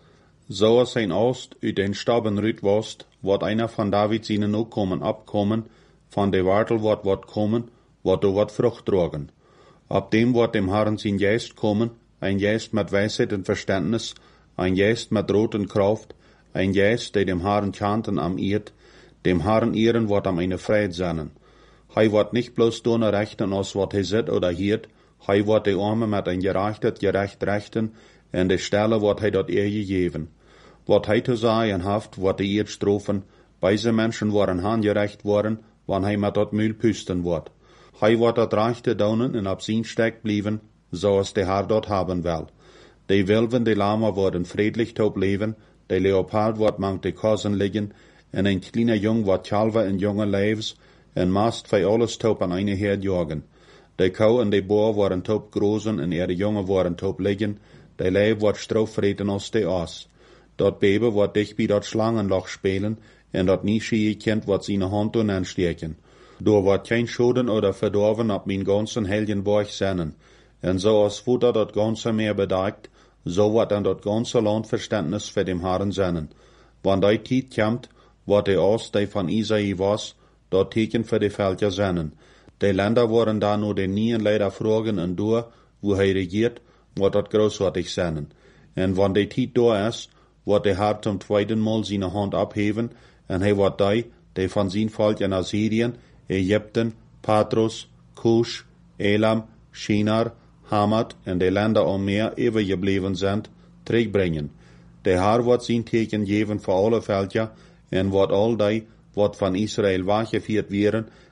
So als ein Ost uit den Staben rüt wost, wird einer von David seine Nachkommen abkommen, von der Wartel wird kommen, wird Frucht tragen. Ab dem wird dem Herrn sein Geist kommen, ein Geist mit Weisheit und Verständnis, ein Geist mit roten Kraft, ein Geist, der dem Herrn chanten am Irt, dem Herrn ehren wird am eine Freude sein. Hij wird nicht bloß tun rechten, als wat hij zit oder hiert, hij wird die Arme mit ein gerecht rechten, en de Stelle wird hij dat gegeben. Wat hij zu sagen haft, wird die Erd strofen, beise Menschen worden handgerecht worden, wann hij mit dat Mühl püsten wird. Hij wird dat rechte daunen en ab sin steck blieben, so als der Herr dort haben will. Die Wilven, die Lama worden friedlich taub leben, der Leopard wird mank de Kosen liegen, en ein kleiner Jung wird Chalva in junge Leves, en mast für alles taub an eine Herd jagen. De Kau en de Boer worden taub großen, en ihre Junge worden taub liegen, de Leib wird strauffreten als de Aas. Dat Baby wird dich bei dat Schlangenloch spelen, en dat nischige Kind wird seine Hand anstecken. Do wird kein Schoden oder verdorven ab mein ganzen Helgenborg sennen. En so als Futter dat ganze Meer bedeckt, so wird an dat ganze Land Verständnis für dem Herrn sennen. Wann die Tijd kommt, wird der Aas, die von Isai was, dort Teken für die Völker sennen. Die Länder worden da nur den Nien leider fragen en door, wo hij regiert, wird dat großartig sennen. En wann die Tijd da ist, wird der Herr zum zweiten Mal seine Hand abheben, en hij wird die von sein Volk in Assyrien, Ägypten, Patros, Kusch, Elam, Shinar, Hamat en de Länder am Meer übergeblieben sind, terugbringen. Der Herr wird sein Teken geben für alle Völker, en wird all die, wat van Israel weggeführt werden,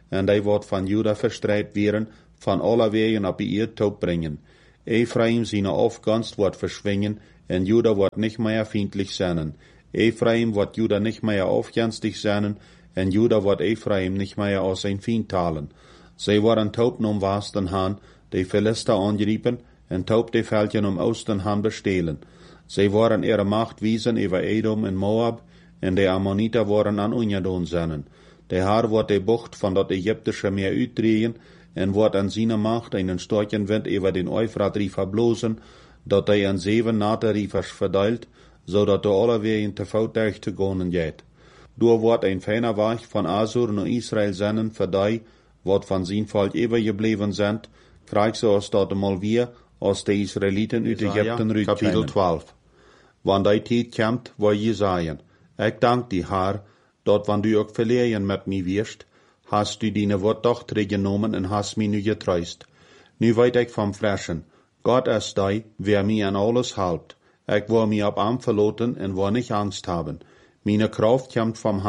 en die wordt van Juda verstrijd werden, van alle wegen op ihr top brengen. Ephraim seine Aufgunst wird verschwingen, en Juda wird nicht mehr feindlich sein. Ephraim wird Juda nicht mehr aufgänstig sein, en Juda wird Ephraim nicht mehr aus sein Feind talen. Sie waren taub um Westen han, die Philister angeriepen, en taub die Völker um Osten han bestehlen. Sie waren ihre Macht wiesen über Edom en Moab, en die Ammoniter waren an Unjadon seinen. Der Herr wird die Bucht von dat Ägyptische Meer uitdrehen, en wordt aan zijn macht einen starken Wind über den Euphrat-Riefer blosen, dat hij aan 7 Naterriefers verteilt, zodat er alle wegen te voettuig te gonen geht. Door wordt een feiner Weg von Asur naar Israel zenden, voor die, wat van zijn volk übergebleven zijn, krijg ze als dat mal weer, als de Israeliten uit Egypten uitkomen. Kapitel 12. Wanneer die tijd komt, waar Jesaja, ik dank die Herr, dat wanneer du ook verlegen met mij wirst, hast du deine Wort doch teruggenomen en hast mij nu getreust. Nu weet ik van Fleschen, Gott ist die, wer mir an alles helpt. Ich will mich ab am verloten en will nicht Angst haben. Meine Kraft kommt vom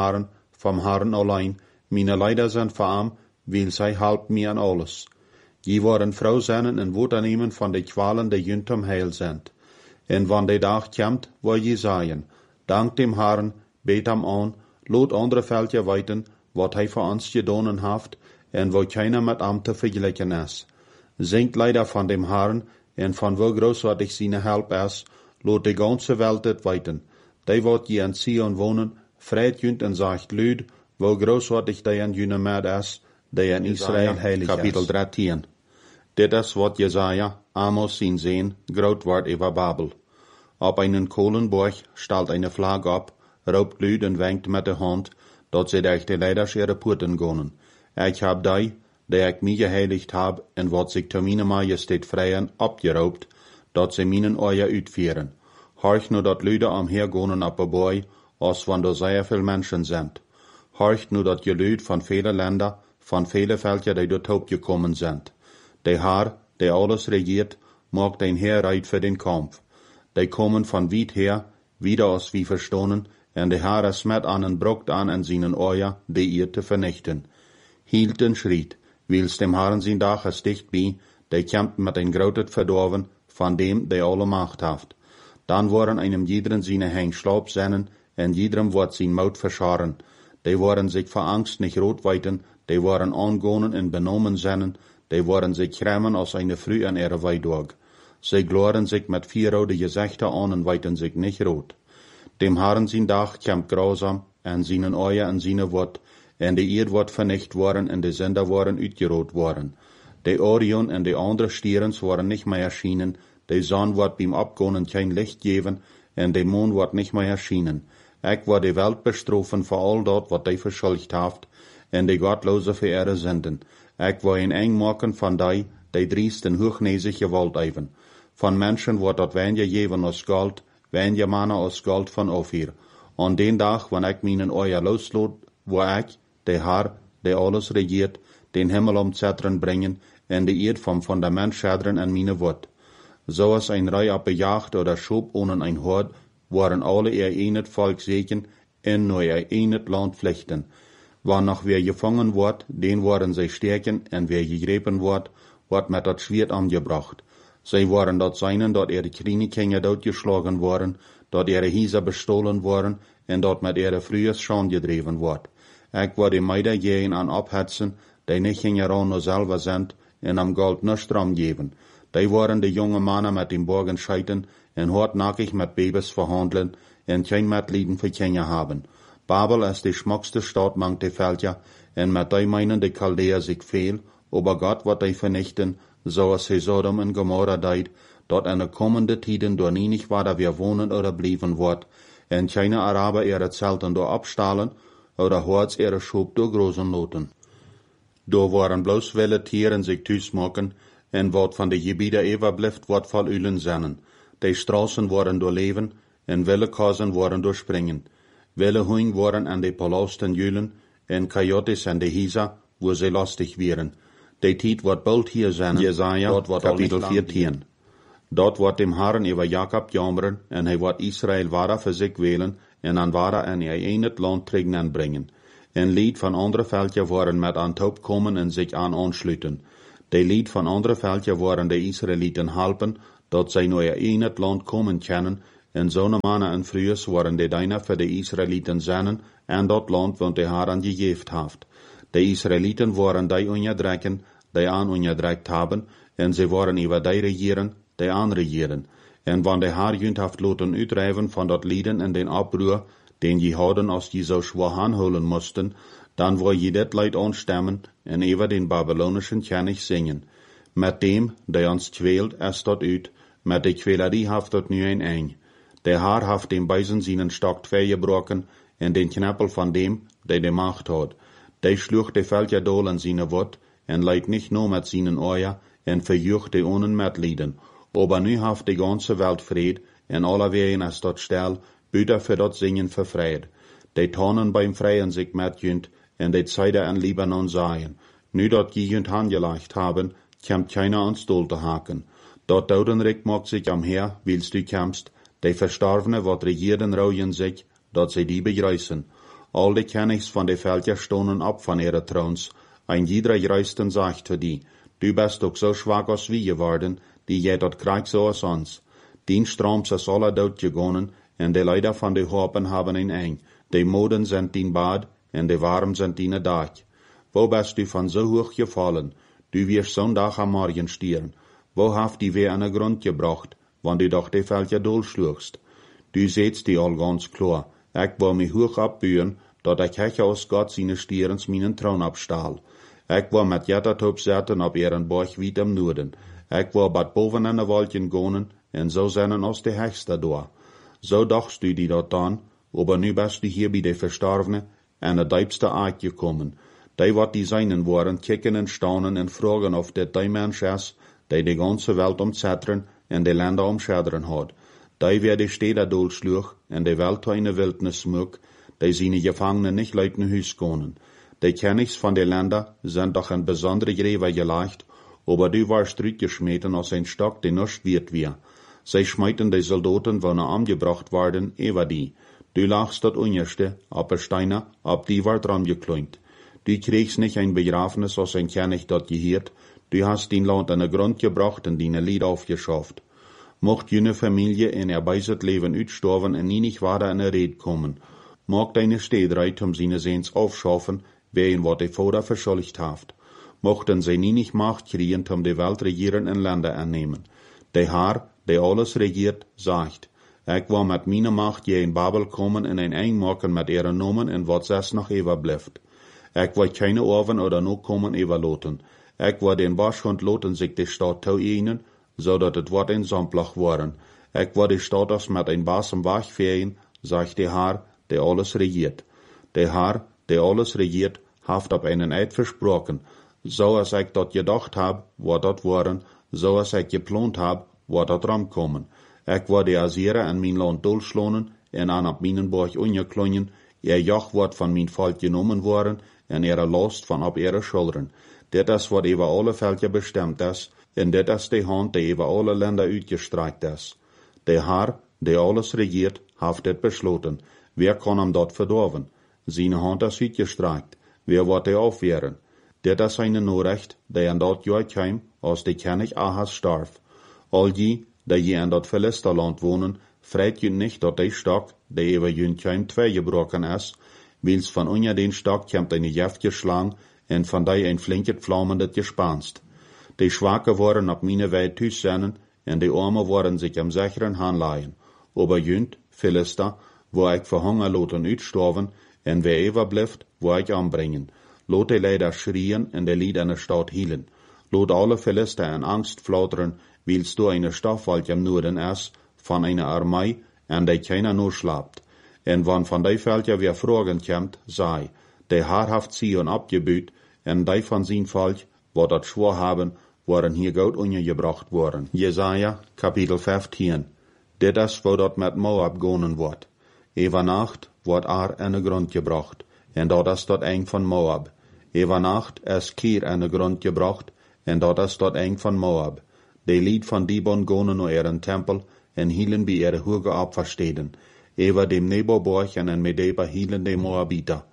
Herrn allein. Meine Leider sind von ihm, weil sie helpt mir an alles. Je worden Frau zijn en Wut annehmen von de Qualen, die jüntem heil sind. En wann de Dag kommt, will je sagen, dank dem Herrn, bet am an, lot andere Völker weiten, wat hij voor ons gedaan heeft, en wo keiner met hem te vergelijken is. Zingt leider van dem Herrn, en van wo großartig seine Help is, lot de ganze Welt het weiten. Die wat je in Sion wohnen, vreit jünt en sagt lüd, wo großartig die in jüne Mad is, die in Israel heilig is. Kapitel 13. Dit is wat Jesaja, Amos zien sehen, groot wordt über Babel. Op einen Kohlenborg stelt eine Flag op, roopt lüd en wenkt met de hand, dat ze durch de leiders ihre Poorten gonen. Ik heb die ik mij geheiligd heb, en wat zich te mijn majesteit vrijen, opgeroopt, dat ze mijn oor uitvieren. Horch nu dat Lüde omhergonen op de boy, als wanneer zeer veel mensen zijn. Horch nu dat je Lüd van vele länder, van vele Völker, die dort opgekommen zijn. De Herr, die alles regiert, maakt een Heer uit voor den Kampf. Die komen van weit her, wieder als wie verstonen, en de Herr is met aan en brokt aan en zijn oor, die ihr te vernichten. Hield den Schritt, wils dem Herrn zijn dag is dichtbij, die kämpft met een groot verdorven, van dem die alle Macht haft. Dan worden einem jederen seine Heng Schlaub sennen, en jedem wordt zijn Maut verscharen. Die worden sich vor Angst nicht rot weiten, die worden angonen en benomen sennen, die worden sich grämen als eine Früh an ihre Weidorg. Sie gloren sich mit 4 rode Gesichter an en weiten sich nicht rot. Dem Herrn zijn dag kämpft grausam, en seinen Oor en seine Wort, en de Eerd wordt vernicht worden en de Sender worden uitgeroot worden. De Orion en de andere Stierens worden nicht mehr erschienen, de Sonne wordt beim Abgonen kein Licht geben, en de Mond wordt nicht mehr erschienen. Ik word de Welt bestrofen voor al dat wat die verschuldigd heeft, en de Gottlose voor ihre Sünden. Ik wil een eng maken van die driest en hochnäsig gewalt even. Van Menschen wordt dat weniger geven als Gold, weniger Manna als Gold van Ophir. An den Dag, wanneer ik mijn oor losloot, wo ik, de Herr, die alles regiert, den Himmel umzetteren brengen, en de Eerd vom Fundament schädern en meine Wort. So als ein Rei abgejagt oder schob ohne ein Hort, waren alle ihr enet Volk segen, en nur ihr enet Land pflichten. Wann noch wer gefangen wordt, den waren sie stärken, en wer gegrepen wordt met dat Schwert angebracht. Sie waren dort seinen, dort ihre Krienekinder doodgeschlagen worden, dort ihre Hieser bestohlen worden, en dort met ihre Frühes Schand gedreven wordt. Ik word die Meider gehen an abhetzen, die nicht hingeran nur selber sind, en am Gold nicht dran geben. Die waren die junge Männer mit dem Borgen scheiten, en hartnackig mit Babys verhandeln, en kein Mitleiden für Kinder haben. Babel ist die schmuckste Stadt mang die Völker, en mit die meinen die Chaldäer sich fehl, aber Gott wird die vernichten, so als sie Sodom und Gomorra deit, dort eine kommende Tiden door nie nicht war, da wir wohnen oder blieben wird, en keine Araber ihre Zelten door abstahlen, oder Horts ihre Schub door großen Noten. Door waren bloß wille Tieren sich thuismaken, en wat van de gebieden overblijft, wordt vol ulen zennen. De straßen worden doorleven, en wille kazen worden doorspringen. Wille hoen worden aan de palasten julen, en coyotes aan de hisa, wo ze lastig wieren. De tijd wordt bald hier zijn, Jesaja, Kapitel 14. Dort wordt dem Herrn über Jakob jammeren, en hij wordt Israel wara voor zich wählen, en an wara en ihr enet Land tegen brengen. En lied van andere veldje waren met aan top komen en zich aan aansluiten. De lied van andere veldje waren de Israëlieten helpen, dat zij nu in het land komen kennen, en zo'n mannen en vrouwen waren de dijnen voor de Israëlieten zennen, en dat land wat de Herren gegeven heeft. De Israëlieten waren die onderdrukken, die aan onderdrukt hebben, en ze waren over die regeren, die aan regeren. En wanneer de Heer junt heeft laten uitdrijven van dat lieden en den oproer, den je hadden als je zo zwaar aanholen moesten, dan wil je dit lied aanstemmen en over den Babylonischen König zingen. Met dem, die ons kwelt, is dat uit, met de kwelerie heeft dat nu een eind. De Heer heeft dem bijzen zijn stok tweegebroken en den knappel van dem, die de macht had. Die sloeg de veldje dol in zijn wot en leidt niet no met zijn oor en verjucht de onen met lieden. Aber nu heeft de ganze Welt vrede en alle wegen is dat stil, buiten voor dat zingen vervreid. De tonen beim vrijen zich met junt en de zeiden in Libanon zaaien. Nu dat je junt aangelegd hebben, komt keiner ans doel te haken. Dat Dodenrijk maakt zich am Heer, wilst du komst, de Verstorvene wat regierden rouwen zich, dat zij die begrijzen. Al de kennigs van de veldje stonden op van ihre troons, en iedere juisten zegt te die, du bist ook zo zwak als wie geworden, die jij dat krijgt zoals ons. Dien strooms is alle dood gegonnen, en de leider van de hopen hebben een eng. De moden zijn dien bad, en de warm zijn dien dag. Wo bist du van zo hoog gevallen? Du wirst zo'n dag am morgen stieren. Wo heeft die weer aan de grond gebracht, want du doch de veldje dolsloegst? Du seht die al ganz klar. Ik wil me hoog opbuien, dat ik hech aus God zijn stierens mijn troon opstaal. Ik wil met jettet opzetten op ihren borg wiet im noorden. Ik wil bad boven in de wolken gonen, en zo zijn als de hechste door. Zo dachtst du die dat dan, aber nu bist du hier bij de Verstorvene, en de diepste aard gekommen. Die wat die zijnen waren, kikken en staunen en vragen of dit die mens is, die de ganze Welt omzetteren en de landen omschaderen had. Die weer de steden dolsloeg en de Welt in de wildnis smuk, die zijn Gefangenen nicht leid naar huis konen. De kennigs van de landen zijn doch een bijzondere greven gelegd, aber du warst uitgesmeten als een stok die nicht wird weer. Zij smijten de soldaten wanneer aangebracht worden, over die. Du lagst dat onderste, op de steine, op die wordt ramgekloint. Du kriegst nicht ein Begrafenis als ein König dat geheert, du hast den Land in de grond gebracht en die Lied aufgeschafft. Mocht jene Familie in ihr beiset Leben uitstorven en nie nicht weiter in der Red kommen. Mag deine Stedreit um seine Sehns aufschaffen, wen wat de Vater verschuldigt haft. Mochten sie nie nicht Macht kriegen, um die Welt regieren en Länder annehmen. Der Herr, der alles regiert, sagt, ik wil met meine Macht je in Babel kommen en een eng maken met ihre Nomen en wat zes nog overblijft. Ik wil keine Orven oder no kommen overloten. Ik wil den Barschhund loten zich de stad toeënen, zodat het wordt een zamplag worden. Ik wil de stad als met een basem wegveen, zegt de Herr, der alles regiert. De Herr, der alles regiert, heeft op einen Eid versprochen. Zoals ik dat gedacht heb, wordt dat worden. Zoals ik geplant heb, wordt dat ramkomen. Ik wil de Assyrië en mijn land dolslonen en aan op mijn borg ongeklonjen. Jacht wordt van mijn volk genomen worden en ihre last van op ihre schulteren. Dit is wat over alle veldje bestemd is, en dit is de hand die over alle landen uitgestrekt is. De Herr, die alles regiert, heeft dit besloten. Wer kan hem dat verdorven? Zijn hand is uitgestrekt. Wer wordt hij afweren? Dit is zijn Norecht, die in dat jaar kwam, als de König Ahas starf. Al die, die je in dat Philisterland wonen, vreit je niet dat die stok, die over jun kwam, tweegebroken is, wils van onder den stok komt een jeftige slang, en van die een flinket vlammendet gespanst. De Schwache waren op meine Weid thuis zijn, en de Arme waren zich am sicheren aanlaaien. Aber junt, Philister, wo ik voor Hunger loten uitstorven, en wer overblijft, wo ik aanbrengen. Lot de leider schrien en de lied in de stad hielen. Lot alle Philister in angst flauteren, wils du eine Stoffwald im Norden is, van eine Armee, en die keiner nur schlapt. En wann van die veldje weer vragen komt, zei, de Herr heeft Zion abgebuut, en die van zijn volk, wat dat schwor haben, waren hier goud ondergebracht worden. Jesaja, kapitel 15. Dit is wo dat met Moab gonen wordt. Over nacht wordt in de grond gebracht, en dat is dat eng van Moab. Over nacht is Kir in de grond gebracht, en dat is dat eng van Moab. De lied van Dibon gonen naar ihren tempel, en hielen bij ihre hoge opversteden. Over dem Neboborg en in Medeba hielen de Moabiter.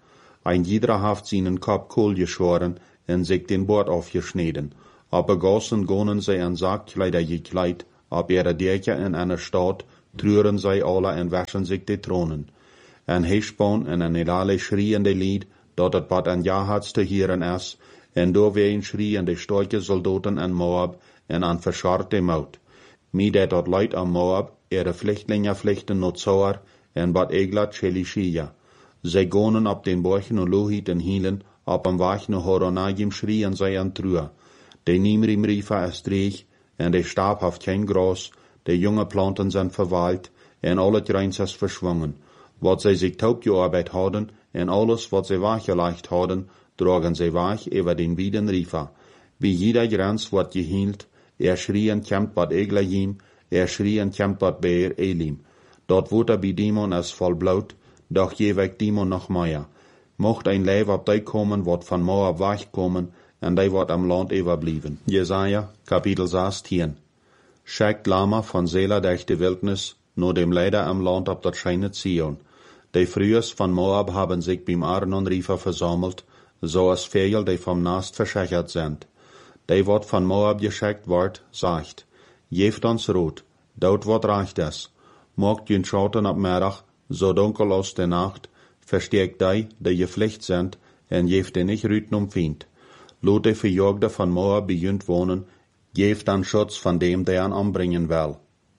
Ein jeder haft seinen Kopf Kohl geschoren en sich den Bord aufgeschneden. Aber gossen gonen sie an Sargkleider gekleid, ab ihre Dächer in einer Stadt, trüren sie alle en waschen sich die Thronen. En Heschbon en an Elale schrien de Lied, dat het bad an Jahats te hieren is, en doorween schrien de storke soldaten an Moab en an verscharte Maut. Mi dat leid an Moab, ihre Flüchtlinge vluchten not Zoar, en bad Eglat Chelishia. Zij gonen op den borgen en Lohit en Hielen, op am Wachen Horonagim schrien zij an Trua. De Nimrim riefa es dreig, en de Stab haft kein Gras, de junge Planten zijn verwaald, en al het reins is verschwungen. Wat zij zich taub gearbeit hadden, en alles wat zij wachgelegd hadden, drogen zij wach über den Wieden riefa. Wie jeder Grenz wordt gehield, schrien kämpt bad Eglayim, schrien kämpt bad Beer Elim. Dort wordt bij Dimon es vol bloed, doch jeweg Dimon noch mehr. Mocht ein Leib op die komen, wat van Moab wegkomen, en die wordt am Land überblieben. Jesaja, Kapitel 16. Schickt Lama von Sela durch die Wildnis, nur dem Leider am Land op dat scheine Zion. Die Frühers von Moab haben sich beim Arnon-Riefer versammelt, so als Vögel, die vom Nast verschachert sind. Die wat von Moab geschickt wordt, sagt, geeft ons rood, dort wat reicht es. Mogt jün schauten op Merach, so dunkel aus der Nacht, verstärkt die gepflicht sind, en geeft die nicht rüten Feind. Lot die Verjagde von Moab bejunt wohnen, geeft dan Schutz von dem, der an anbringen will.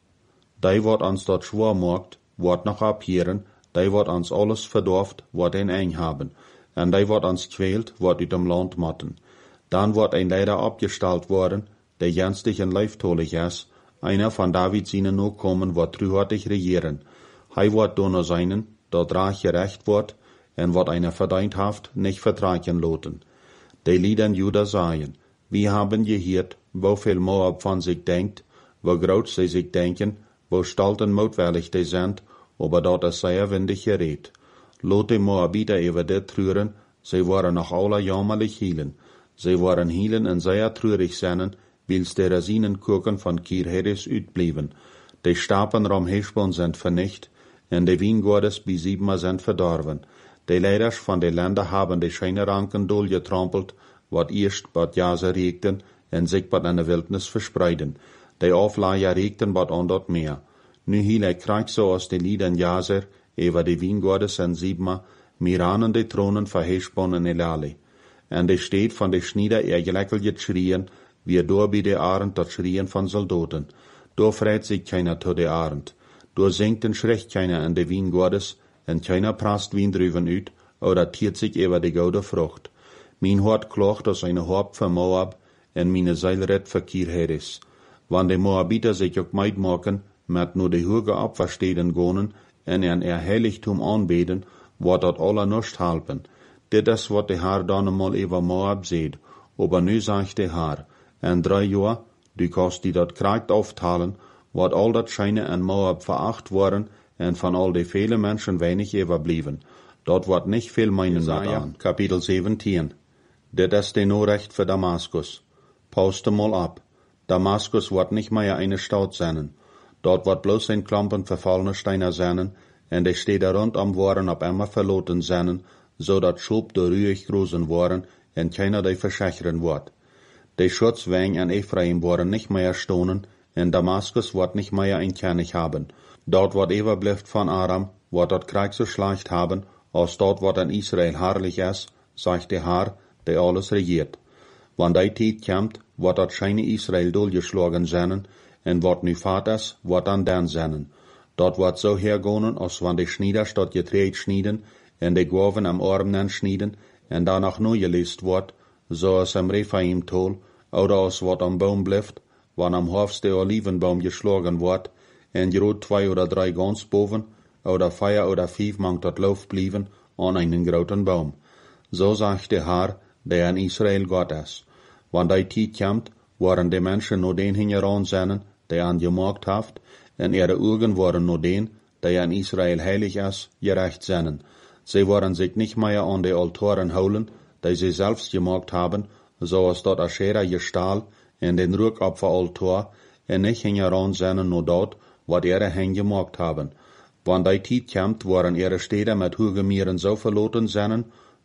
Die wat ons dort schwor mogt, wordt noch abhieren, die wat ons alles verdorft, wordt een eng haben, en die wat ons quält, wordt uit dem Land matten. Dan wordt ein Leider abgestellt worden, der jenstig en leiftolig is, einer von David seinen Nachkommen wordt truhartig regieren. Hij wordt donner seinen, dat raag gerecht wordt, en wat einer verdient haft, nicht vertragen loten. Die Lieden Juda sagen, wir haben gehört, wofür Moab von sich denkt, wo groß sie sich denken, wo stolz und mutwillig die sind, aber dort ist sehr windig geredet. Lot die Moabiter über dit trüren, sie waren noch alle jammerlich hielen. Sie waren hielen en sehr trürig sennen, wils die Rasinenkurken von Kirheres uitblieben. Die Stapen rom Heschbon sind vernicht, en de Wiengordes bis Sibma sind verdorven. Die Leiders von den Ländern haben die Scheineranken getrampelt, wat erst bad Jase regten, en sich bad in der Wildnis verspreiden. Die Aufleier regten bad an dort mehr. Nu hiel Krieg so aus den Liedern Jaser, über die Wiengordes en Sibma, miranen die Thronen von Heschbon en Elale. En de steht von de Schnieder geleckelt schrien, wie door bij de Arend dat schrien von Soldaten. Door freit sich keiner zu de Arend. Door singt en schrecht keiner an de Wiengordes, en keiner prast Wien drüben uit, oder tiert sich über die goude Frucht. Mein Hort klocht aus eine Haupt für Moab, en meine Seil red für Kirheres. Wann de Moabiter sich ook meid maken, met nur de Hürge abversteden gonen, en Heiligtum anbeten, wordt dat alle nust halpen. Dit is wat de Haar dan eenmaal over Moab zeed, aber nu sagt de Haar, en 3 jaar, du kannst die dat krijgt auftalen, wordt al dat Scheine en Moab veracht worden, en van al die vele Menschen wenig überblieben. Dort wordt nicht viel meinen aan. Kapitel 17. Dit is de Norecht für Damaskus. Pauste mal ab. Damaskus wordt nicht mehr eine Stadt sein. Dort wordt bloß ein Klumpen verfallene Steine sein, en de steden rondom waren op immer verloten sein, so dat Schub door ruhig großen waren, en keiner die verschachern wordt. De Schutzwäng en Ephraim waren nicht mehr stonen, en Damaskus wordt nicht mehr ein König haben. Dort wordt überblieft von Aram, wordt dat Krieg so schlecht haben, als dort wordt in Israel herrlich is, sagt de Haar, die alles regiert. Wann die Tijd kommt, wordt dat scheine Israel durchgeschlagen sein, en wat nu vaat is, wordt dan zijn. Dort wordt so hergonen, als wann de Schnieders dort getreed schnieden, en de Gwaven am Armen schnieden, en danach neu gelist wordt, zoals am Rephaim tol, oder als wat am Baum blijft, wann am Hofs de Olivenbaum geschlagen wordt, en groot 2 oder 3 gans boven, oder 4 oder 5 mangt dat Lauf blieven, an einen groten Baum. So sagt de Haar, der in Israel Gott is. Wann die Tijd komt, waren de Menschen nur den hingeran zijn, der an gemaakt haft, en ihre Augen waren nur den, der in Israel heilig is, gerecht zijn. Sie waren sich nicht mehr an die Altoren holen, die sie selbst gemaakt haben, so als dort Aschera gestahl, en den Rückopferaltor, en nicht hingeran zijn nur dort, wat ihre hen gemaakt haben. Wann die Tijd komt, waren ihre Städte mit Hugemieren so verloten zijn,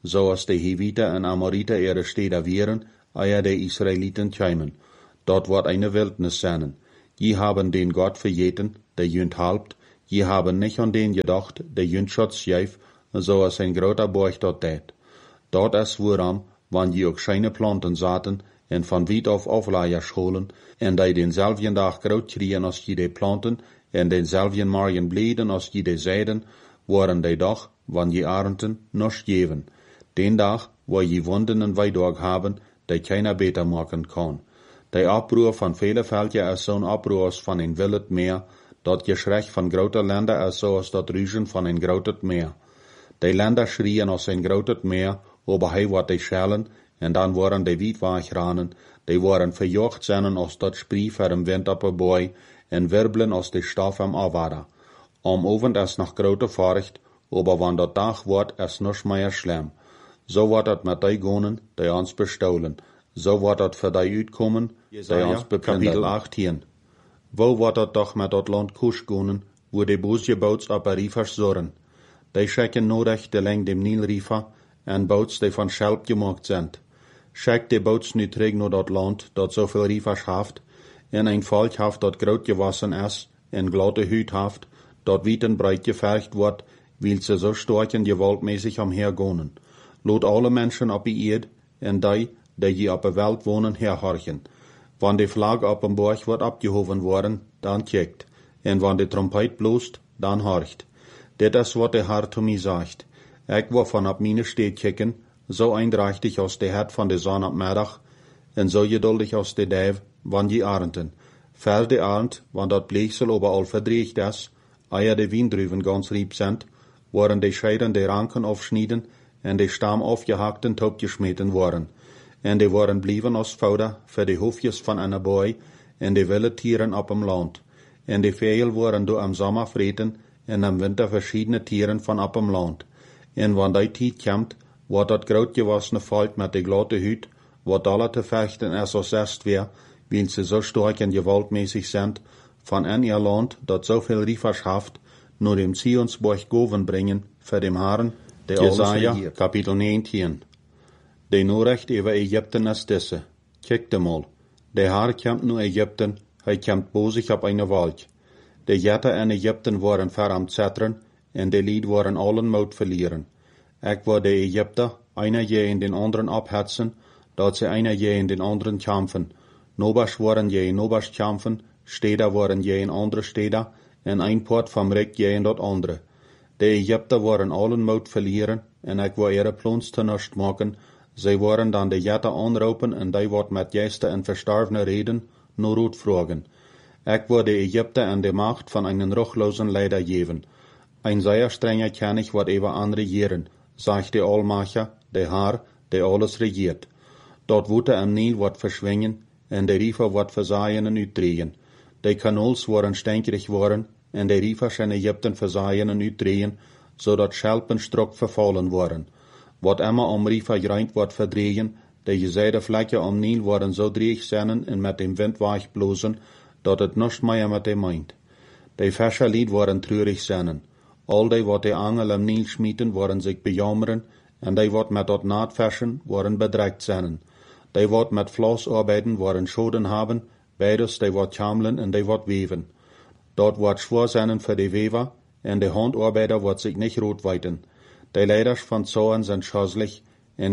zoals de Hiviter en Amoriter ihre Städte wären, eer de Israeliten kämen. Dort wird eine Wildnis sein. Je haben den Gott vergeten, der jünt halbt, je haben nicht an den gedacht, der jünt Schutz geef, zoals ein groter Borg dort tät. Dort ist woran, wann je ook scheine planten zaten, en van wiet auf Aufleier scholen, en die denselfden dag groot kriegen als je de planten, en denselfden morgen bleden als je de zeiden, waren de dag, wann je arenten, noch geven. Den dag, wo je wunden en weidorg haben, die keiner beter maken kan. De oproer van vele veldje is zo'n oproer als van een willet meer, dat geschrech van grote länder is zoals dat ruisen van een groot meer. De länder schrien als een groot meer, aber hij wat de schellen, en dan waren de wietwaagranen, die waren verjocht zijn als dat sprie voor een wind op een boy, en wirbelen als de stof am avada. Om ovend is nog grote vorcht, aber wann dat dag wordt, is nog meer schlimm. Zo wordt het met die gonen, die ons bestolen. Zo wordt het voor die uitkomen, die ons beplunderen. Kapitel 18. Wo wordt het toch met dat land kusch gonen, wo de boosje boots op een riefers zorgen. Die schekken nodig de leng dem Nilriefer, en boots die van schelp gemaakt zijn. Schek de boots nu terug naar dat land, dat zoveel riefers heeft, en een volk heeft dat groot gewassen is, en glatte huid heeft, dat wit en breit gevergd wordt, wil ze zo sterk en gewaltmäßig omhergonen. Laat alle mensen op die eerd, en die je op de welt wonen, herhorchen. Wanneer de vlag op een borg wordt opgehoven worden, dan kijkt, en wanneer de trompet bloost, dan horcht. Dit is wat de Heer te mij zegt. Ik wil van op mijn steed kijken, zo eindrechtig als de het van de zon op middag, en zo geduldig als de duif, wanneer je arenten. Ver de arend, wanneer dat bleeksel overal verdreigd is, eer de wiendruven gans riep zijn, worden de scheiden de ranken afsnijden, en de stam afgehakt en topgesmeten worden. En die worden blijven als fouder voor de hoofdjes van een boy, en de wilde tieren op hem land. En de vegel worden door am zomer vreten, en am winter verschiedene tieren van op hem land. En wanneer die tijd komt, wordt dat groot gewassene volk met de glatte huid, wat alle te vechten is als est weer, weil ze zo sterk en gewaltmäßig zijn, van een ihr land dat zoveel riefers heeft, nur dem Zionsborg goven brengen, voor dem Herren, de Jesaja, kapitel 19. De Norecht over Egypten is deze. Kijk mal, de Heer komt nu Egypten, hij komt bozig op een wolk. De jetten in Egypten worden ver am zetteren, en de lied worden allen moed verlieren. Ik wil de Egypter, einer je in den anderen abhetsen, dat ze einer je in den anderen kämpfen. Nobers worden je in nobers kämpfen, steder worden je in andere steder, en een poort van Rik je in dat andere. De Egypter worden allen moed verlieren, en ik wil ihre plons te nust maken. Zij worden dan de jetten aanroepen, en die wordt met juiste en verstarvene reden naar rood vragen. Ik wil de Egypter en de macht van een ruchlosen leider geven. Een zeer strenger König wordt over aanregeren, zegt de Almacher, de Heer, de alles regiert. Dort woete am Nil wordt verschwingen, en de riefer wordt verzaaien en uitdrehen. De kanals worden stenkerig worden, en de riefers in Egypten verzaaien en uitdrehen, zodat schelpen strok vervallen worden. Wat immer om riefer gereind wordt verdrehen, de gezeide vlekken om Nil worden zo dreig zijn en met dem wind weich blozen, dat het niets meer met dem meint. De Fischerlied worden treurig zijn. Al die wat de angel am Nil schmieten, worden zich bejammeren, en die wat met dat naadverschen, worden bedreigt zijn. Die wat met vlas arbeiden, worden schoden hebben, beides die wat kamelen en die wat weven. Dat wordt schwer zijn voor de wever, en de handarbeider wordt zich niet rood wijten. De leiders van Zoan zijn schazelig,